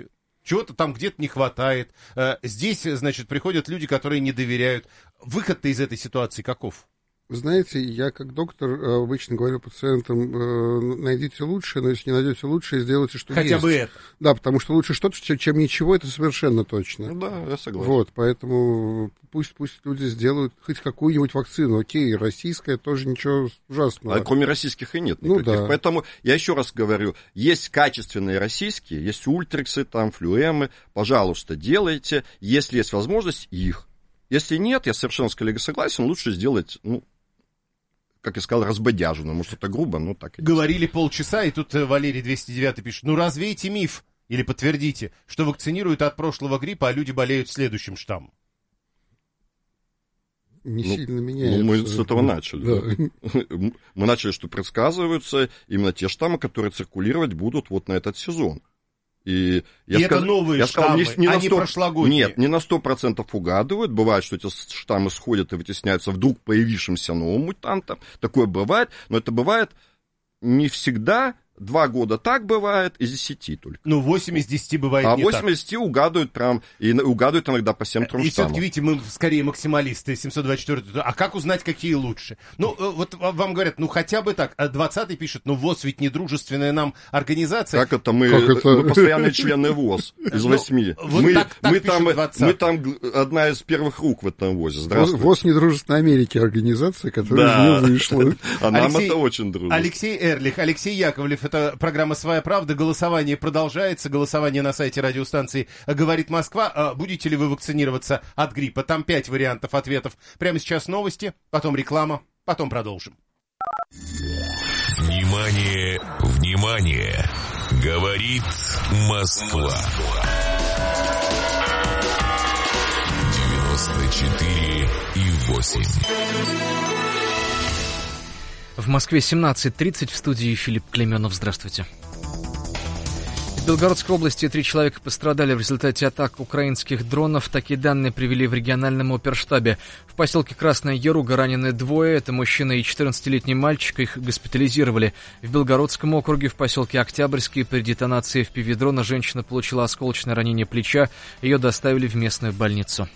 чего-то там где-то не хватает. Здесь, значит, приходят люди, которые не доверяют. Выход-то из этой ситуации каков? Вы знаете, я как доктор обычно говорю пациентам, найдите лучшее, но если не найдете лучшее, сделайте, что Хотя есть. бы это. Да, потому что лучше что-то, чем ничего, это совершенно точно. Ну, да, я согласен. Вот, поэтому пусть, пусть люди сделают хоть какую-нибудь вакцину. Окей, российская тоже ничего ужасного. А кроме российских и нет никаких. Ну, да. Поэтому я еще раз говорю, есть качественные российские, есть ультриксы, там, флюэмы, пожалуйста, делайте, если есть возможность, их. Если нет, я совершенно с коллегой согласен, лучше сделать, ну, как я сказал, разбодяжено. Может, это грубо, но так и есть. Говорили полчаса, и тут Валерий двести девять пишет, ну развейте миф, или подтвердите, что вакцинируют от прошлого гриппа, а люди болеют следующим штаммом. Не ну, сильно меняется. Ну, мы с этого начали. Да. Да. Мы начали, что предсказываются именно те штаммы, которые циркулировать будут вот на этот сезон. И, я и сказ... это новые я штаммы, сказал, не, не а на не сто... прошлогодние. Нет, не на сто процентов угадывают. Бывает, что эти штаммы сходят и вытесняются вдруг появившимся новым мутантом. Такое бывает, но это бывает не всегда. Два года так бывает, из десяти только. Ну, восемь из десяти бывает а не восемь из десяти угадывают прям, и угадывают иногда по семь-трем И штаммам. все-таки, видите, мы скорее максималисты, семьсот двадцать четыре. А как узнать, какие лучше? Ну, вот вам говорят, ну, хотя бы так. А двадцатый пишет, ну, ВОЗ ведь не дружественная нам организация. Как это? Мы, как это? мы постоянные члены ВОЗ из восьми. Ну, вот мы, так, так мы, там, двадцатый. мы там одна из первых рук в этом ВОЗе. Здравствуйте. ВОЗ недружественной Америки организация, которая да. из нее вышла. А нам Алексей, это очень дружно. Алексей Эрлих, Алексей Яковлев, это программа «Своя правда». Голосование продолжается. Голосование на сайте радиостанции «Говорит Москва». Будете ли вы вакцинироваться от гриппа? Там пять вариантов ответов. Прямо сейчас новости, потом реклама, потом продолжим. Внимание, внимание! Говорит Москва. девяносто четыре и восемь. В Москве семнадцать тридцать, в студии Филипп Клеменов. Здравствуйте. В Белгородской области три человека пострадали в результате атак украинских дронов. Такие данные привели в региональном оперштабе. В поселке Красная Яруга ранены двое. Это мужчина и четырнадцатилетний мальчик. Их госпитализировали. В Белгородском округе в поселке Октябрьский при детонации эф пи ви-дрона женщина получила осколочное ранение плеча. Ее доставили в местную больницу.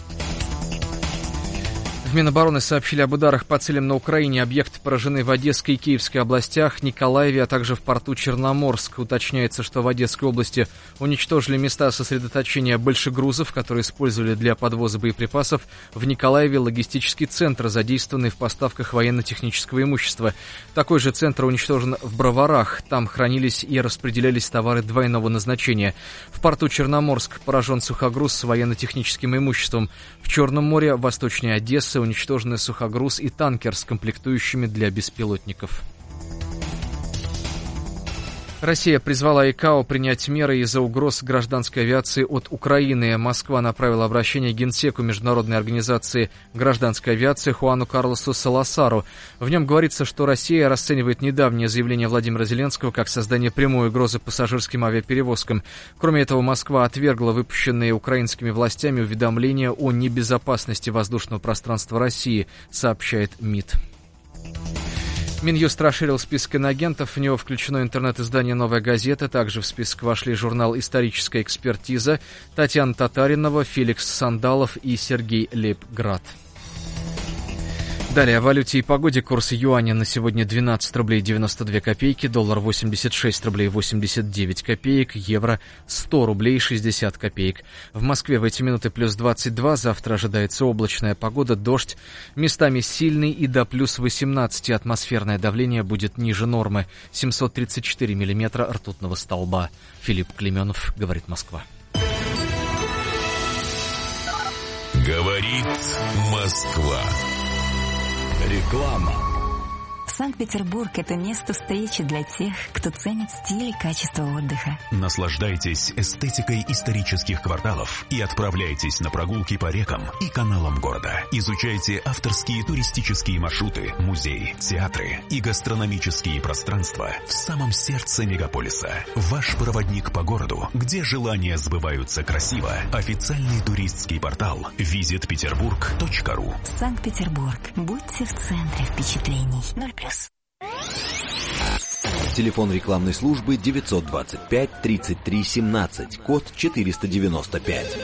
В Минобороны сообщили об ударах по целям на Украине. Объекты поражены в Одесской и Киевской областях, Николаеве, а также в порту Черноморск. Уточняется, что в Одесской области уничтожили места сосредоточения большегрузов, которые использовали для подвоза боеприпасов. В Николаеве логистический центр, задействованный в поставках военно-технического имущества. Такой же центр уничтожен в Броварах. Там хранились и распределялись товары двойного назначения. В порту Черноморск поражен сухогруз с военно-техническим имуществом. В Черном море, восточнее Одессы, уничтожены сухогруз и танкер с комплектующими для беспилотников. Россия призвала ИКАО принять меры из-за угроз гражданской авиации от Украины. Москва направила обращение Генсеку Международной организации гражданской авиации Хуану Карлосу Саласару. В нем говорится, что Россия расценивает недавнее заявление Владимира Зеленского как создание прямой угрозы пассажирским авиаперевозкам. Кроме этого, Москва отвергла выпущенные украинскими властями уведомления о небезопасности воздушного пространства России, сообщает МИД. Минюст расширил список иноагентов, в него включено интернет-издание «Новая газета», также в список вошли журнал «Историческая экспертиза», Татьяна Татаринова, Феликс Сандалов и Сергей Лейбград. Далее о валюте и погоде. Курс юаня на сегодня двенадцать рублей девяносто две копейки, доллар восемьдесят шесть рублей восемьдесят девять копеек, евро сто рублей шестьдесят копеек. В Москве в эти минуты плюс двадцать два, завтра ожидается облачная погода, дождь, местами сильный и до плюс восемнадцати. Атмосферное давление будет ниже нормы, семьсот тридцать четыре миллиметра ртутного столба. Филипп Клеменов, говорит Москва. Говорит Москва. Реклама. Санкт-Петербург – это место встречи для тех, кто ценит стиль и качество отдыха. Наслаждайтесь эстетикой исторических кварталов и отправляйтесь на прогулки по рекам и каналам города. Изучайте авторские туристические маршруты, музеи, театры и гастрономические пространства в самом сердце мегаполиса. Ваш проводник по городу, где желания сбываются красиво. Официальный туристский портал визит петербург точка ру. Санкт-Петербург. Будьте в центре впечатлений. ноль плюс. Телефон рекламной службы девятьсот двадцать пять тридцать три семнадцать, код четыреста девяносто пять.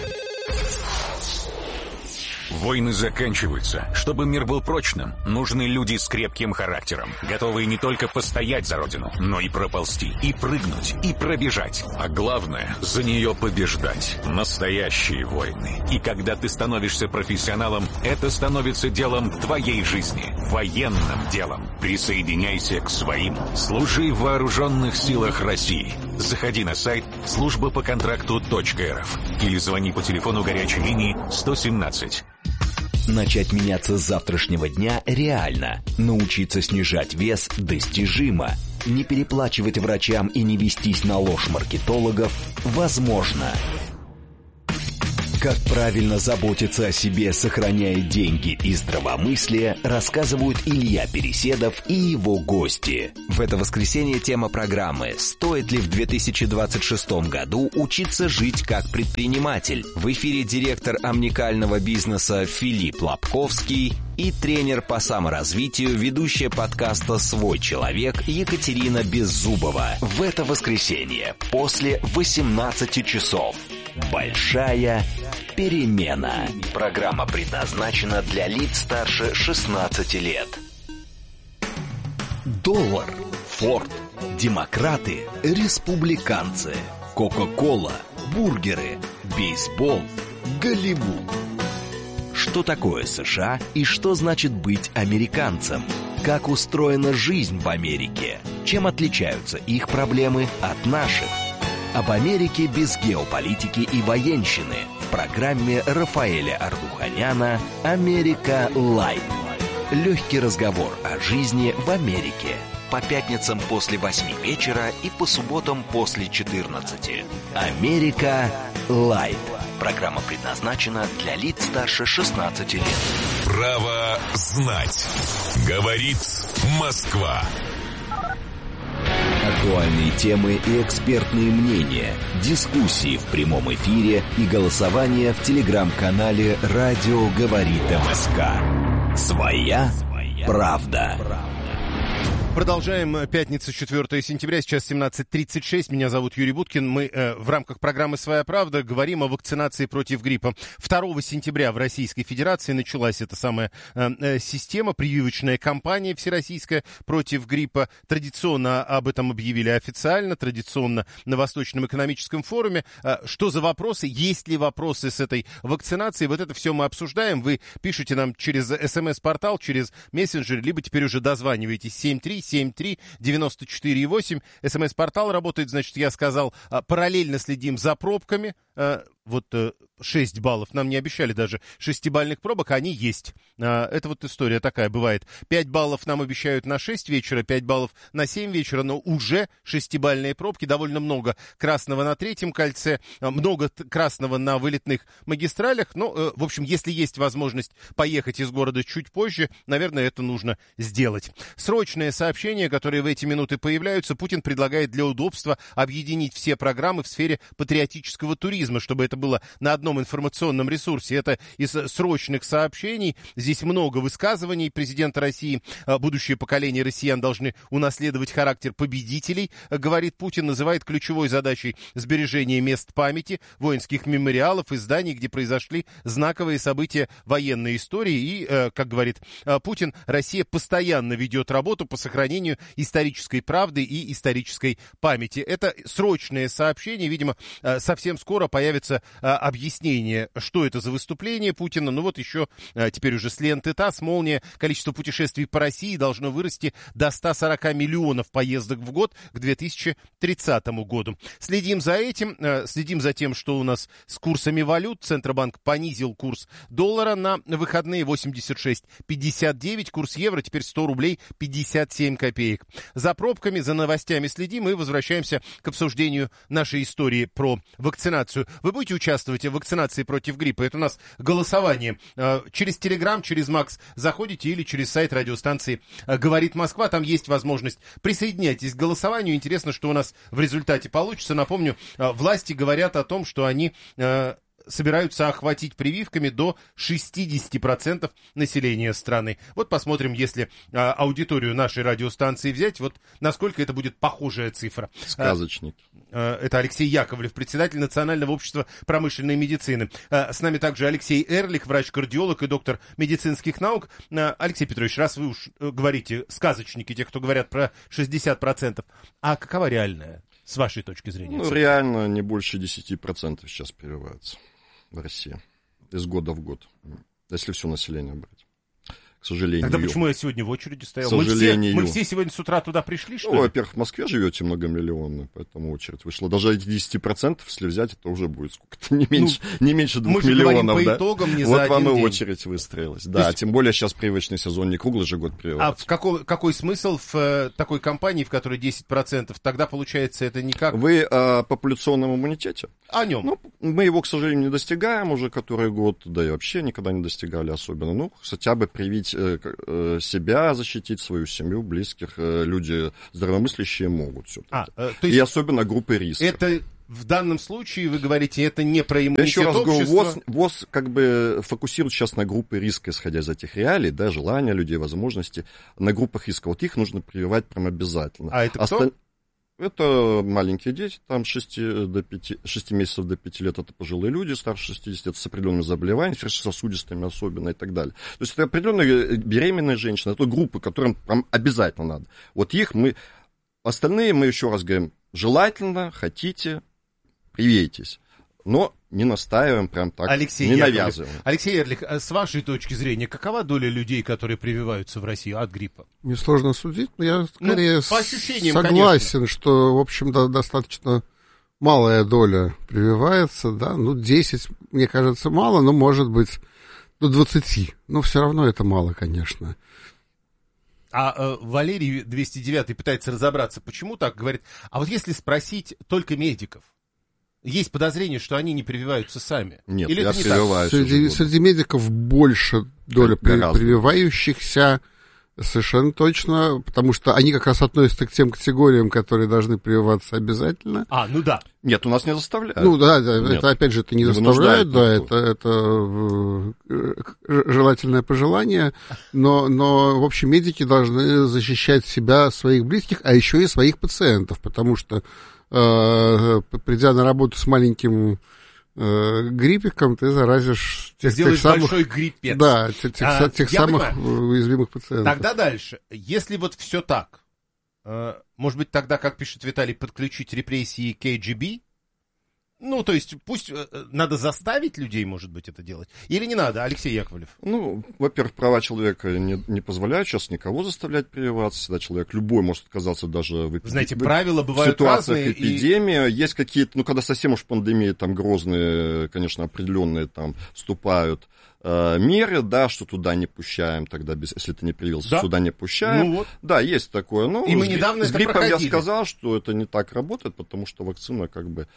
Войны заканчиваются. Чтобы мир был прочным, нужны люди с крепким характером, готовые не только постоять за родину, но и проползти, и прыгнуть, и пробежать. А главное, за нее побеждать. Настоящие войны. И когда ты становишься профессионалом, это становится делом твоей жизни. Военным делом. Присоединяйся к своим. Служи в вооруженных силах России. Заходи на сайт служба по контракту точка эр эф или звони по телефону горячей линии сто семнадцать. Начать меняться с завтрашнего дня реально. Научиться снижать вес достижимо. Не переплачивать врачам и не вестись на ложь маркетологов возможно. Как правильно заботиться о себе, сохраняя деньги и здравомыслие, рассказывают Илья Переседов и его гости. В это воскресенье тема программы «Стоит ли в две тысячи двадцать шестом году учиться жить как предприниматель?» В эфире директор омникального бизнеса Филипп Лобковский и тренер по саморазвитию, ведущая подкаста «Свой человек» Екатерина Беззубова. В это воскресенье после восемнадцати часов. Большая перемена. Программа предназначена для лиц старше шестнадцати лет. Доллар, Форд, демократы, республиканцы, Кока-кола, бургеры, бейсбол, Голливуд. Что такое США и что значит быть американцем? Как устроена жизнь в Америке? Чем отличаются их проблемы от наших? Об Америке без геополитики и военщины в программе Рафаэля Ардуханяна «Америка Лайв». Легкий разговор о жизни в Америке. По пятницам после восьми вечера и по субботам после четырнадцати. «Америка Лайв». Программа предназначена для лиц старше шестнадцати лет. Право знать. Говорит Москва. Актуальные темы и экспертные мнения, дискуссии в прямом эфире и голосование в телеграм-канале «Радио говорит МСК». Своя правда. Продолжаем. Пятница, четвёртого сентября, сейчас семнадцать тридцать шесть. Меня зовут Юрий Буткин. Мы э, в рамках программы «Своя правда» говорим о вакцинации против гриппа. второго сентября в Российской Федерации началась эта самая э, э, система, прививочная кампания всероссийская против гриппа. Традиционно об этом объявили официально, традиционно на Восточном экономическом форуме. Э, что за вопросы? Есть ли вопросы с этой вакцинацией? Вот это все мы обсуждаем. Вы пишете нам через СМС-портал, через мессенджер, либо теперь уже дозваниваетесь семь три семь три девяносто четыре восемь. СМС-портал работает, значит, я сказал, параллельно следим за пробками. Вот шесть баллов. Нам не обещали даже шестибалльных пробок, а они есть. Это вот история такая бывает. пять баллов нам обещают на шесть вечера, пять баллов на семь вечера, но уже шестибалльные пробки. Довольно много красного на третьем кольце, много красного на вылетных магистралях. Ну, в общем, если есть возможность поехать из города чуть позже, наверное, это нужно сделать. Срочное сообщение, которое в эти минуты появляются. Путин предлагает для удобства объединить все программы в сфере патриотического туризма, чтобы это было на одном информационном ресурсе. Это из срочных сообщений. Здесь много высказываний президента России. Будущее поколение россиян должны унаследовать характер победителей, говорит Путин. Называет ключевой задачей сбережение мест памяти, воинских мемориалов и зданий, где произошли знаковые события военной истории. И, как говорит Путин, Россия постоянно ведет работу по сохранению исторической правды и исторической памяти. Это срочное сообщение. Видимо, совсем скоро появится объяснение, что это за выступление Путина. Ну вот еще теперь уже с ленты ТАСС, молния. Количество путешествий по России должно вырасти до ста сорока миллионов поездок в год к две тысячи тридцатому году. Следим за этим, следим за тем, что у нас с курсами валют. Центробанк понизил курс доллара на выходные восемьдесят шесть пятьдесят девять. Курс евро теперь сто рублей пятьдесят семь копеек. За пробками, за новостями следим и возвращаемся к обсуждению нашей истории про вакцинацию. Вы будете участвовать в вакцинации против гриппа? Это у нас голосование. Через Телеграм, через Макс заходите или через сайт радиостанции «Говорит Москва». Там есть возможность. Присоединяйтесь к голосованию. Интересно, что у нас в результате получится. Напомню, власти говорят о том, что они собираются охватить прививками до шестьдесят процентов населения страны. Вот посмотрим, если а, аудиторию нашей радиостанции взять, вот насколько это будет похожая цифра. Сказочник. А, а, это Алексей Яковлев, председатель Национального общества промышленной медицины. А, с нами также Алексей Эрлих, врач-кардиолог и доктор медицинских наук. А, Алексей Петрович, раз вы уж говорите сказочники, те, кто говорят про шестьдесят процентов, а какова реальная, с вашей точки зрения? Ну, реально не больше десять процентов сейчас прививаются в России. Из года в год. Если все население брать. К сожалению. Тогда почему я сегодня в очереди стоял? К сожалению. Мы все, мы все сегодня с утра туда пришли, что ну, ли? Во-первых, в Москве живете многомиллионно, поэтому очередь вышла. Даже эти десять процентов, если взять, это уже будет сколько-то, не меньше, ну, не меньше двух миллионов. По да? итогам, не вот за вам один и день. очередь выстроилась. Да, есть... тем более сейчас привычный сезон, не круглый же год прививаться. А в какой, какой смысл в э, такой компании, в которой десять процентов? Тогда, получается, это никак... Вы о популяционном иммунитете? О нем. Ну, мы его, к сожалению, не достигаем уже который год, да и вообще никогда не достигали особенно. Ну, хотя бы привить э, э, себя, защитить свою семью, близких. Э, люди здравомыслящие могут все-таки. А, э, то есть и особенно группы риска. Это в данном случае, вы говорите, это не про иммунитет общества? Я еще раз общества? говорю, ВОЗ, ВОЗ как бы фокусирует сейчас на группы риска, исходя из этих реалий, да, желания людей, возможности. На группах риска. Вот их нужно прививать прям обязательно. А это Осталь... кто? Это маленькие дети, там шести месяцев до пяти лет, это пожилые люди, старше шестидесяти, это с определенными заболеваниями, сердечно-сосудистыми особенно и так далее. То есть это определенные беременные женщины, это группы, которым прям обязательно надо. Вот их мы, остальные мы еще раз говорим, желательно, хотите, привейтесь. Но не настаиваем прям так, Алексей не Яковлев. навязываем. Алексей Эрлих, с вашей точки зрения, какова доля людей, которые прививаются в России от гриппа? Мне сложно судить, но я скорее ну, по ощущениям, согласен, конечно. что, в общем, да, достаточно малая доля прививается, да, ну, десять, мне кажется, мало, но, может быть, до двадцати, но все равно это мало, конечно. А э, Валерий двести девятый пытается разобраться, почему так, говорит, а вот если спросить только медиков, есть подозрение, что они не прививаются сами. Нет, или я это не прививаюсь. Среди, среди медиков больше доля при, прививающихся, совершенно точно, потому что они как раз относятся к тем категориям, которые должны прививаться обязательно. А, ну да. Нет, у нас не заставляют. Ну да, да это опять же это не, не заставляют, да, это, это желательное пожелание, но, но в общем медики должны защищать себя, своих близких, а еще и своих пациентов, потому что придя на работу с маленьким э, гриппиком, ты заразишь тех, Сделаешь тех самых... большой гриппец. Да, тех, тех, а, тех самых понимаю. Уязвимых пациентов. Тогда дальше. Если вот все так, э, может быть, тогда, как пишет Виталий, подключить репрессии кей джи би? Ну, то есть, пусть э, надо заставить людей, может быть, это делать? Или не надо, Алексей Яковлев? Ну, во-первых, права человека не, не позволяют сейчас никого заставлять прививаться. Всегда человек любой может отказаться даже в, Знаете, в, правила бывают в ситуациях разные. эпидемии. И... Есть какие-то, ну, когда совсем уж пандемии там грозные, конечно, определенные там вступают э, меры, да, что туда не пущаем, тогда, без, если ты не привился, да? Сюда не пущаем. Ну, вот. Да, есть такое. Ну, и мы с, недавно с это гриппом проходили. Я сказал, что это не так работает, потому что вакцина как бы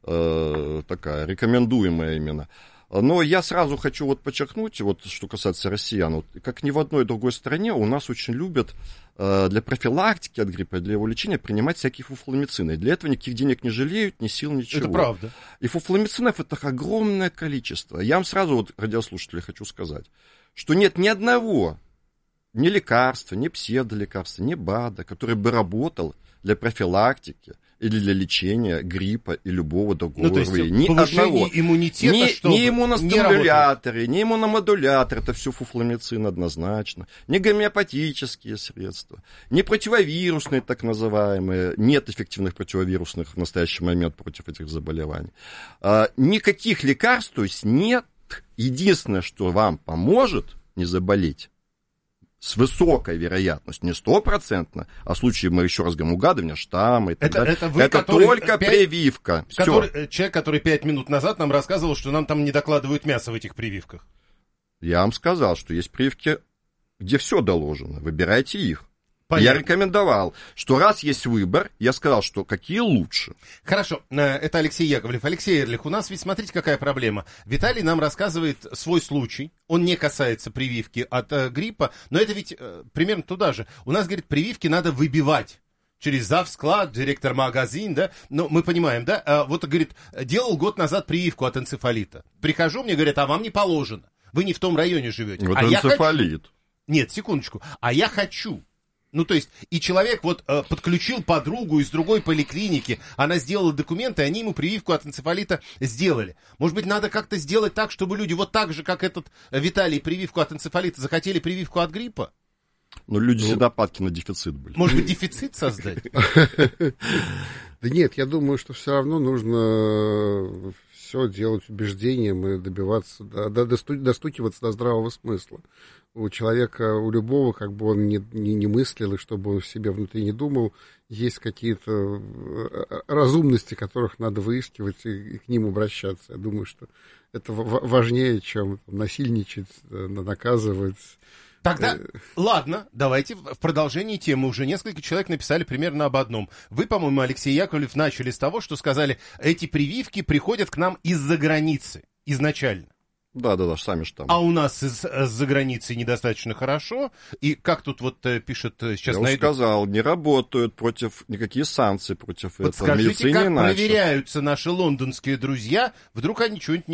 э, такая рекомендуемая именно. Но я сразу хочу вот подчеркнуть, вот что касается россиян, вот, как ни в одной другой стране у нас очень любят э, для профилактики от гриппа, для его лечения принимать всякие фуфломицины. И для этого никаких денег не жалеют, ни сил, ничего. Это правда. И фуфломицинов это огромное количество. Я вам сразу, вот, радиослушатели, хочу сказать, что нет ни одного, ни лекарства, ни псевдолекарства, ни БАДа, который бы работал для профилактики или для лечения гриппа и любого другого ну, то есть ни повышение одного. иммунитета, ни, чтобы ни иммуностимуляторы, ни иммуномодулятор, это все фуфломицин однозначно, ни гомеопатические средства, ни противовирусные так называемые, нет эффективных противовирусных в настоящий момент против этих заболеваний. А, никаких лекарств, то есть нет. Единственное, что вам поможет не заболеть, с высокой вероятностью, не стопроцентно, а в случае, мы еще раз говорим, угадывания, штаммы и так это, далее. Это, вы, это только пять, прививка. Который, человек, который пять минут назад нам рассказывал, что нам там не докладывают мясо в этих прививках. Я вам сказал, что есть прививки, где все доложено. Выбирайте их. Понятно. Я рекомендовал, что раз есть выбор, я сказал, что какие лучше. Хорошо, это Алексей Яковлев. Алексей Эрлих, у нас ведь смотрите, какая проблема. Виталий нам рассказывает свой случай, он не касается прививки от э, гриппа, но это ведь э, примерно туда же. У нас, говорит, прививки надо выбивать. через завсклад, директор магазин, да, но мы понимаем, да, а, вот, говорит, делал год назад прививку от энцефалита. Прихожу, мне говорят, а вам не положено, вы не в том районе живете. Вот а энцефалит. Я хочу... Нет, секундочку, а я хочу. Ну, то есть, и человек вот э, подключил подругу из другой поликлиники, она сделала документы, они ему прививку от энцефалита сделали. Может быть, надо как-то сделать так, чтобы люди вот так же, как этот Виталий, прививку от энцефалита, захотели прививку от гриппа? Ну, люди всегда падки на дефицит были. Может быть, дефицит создать? Да нет, я думаю, что все равно нужно все делать убеждением и добиваться, достукиваться до здравого смысла. У человека, у любого, как бы он ни, ни, не мыслил, и чтобы он в себе внутри не думал, есть какие-то разумности, которых надо выискивать и, и к ним обращаться. Я думаю, что это важнее, чем насильничать, наказывать. Тогда, ладно, давайте в продолжении темы. Уже несколько человек написали примерно об одном. Вы, по-моему, Алексей Яковлев, начали с того, что сказали, эти прививки приходят к нам из-за границы изначально. Да, да, да, сами же там. А у нас из-за границы недостаточно хорошо. И как тут вот пишет сейчас... Я найду... сказал, не работают против, никакие санкции против вот этого. Скажите, Медицине как иначе. проверяются наши лондонские друзья, вдруг они что-нибудь не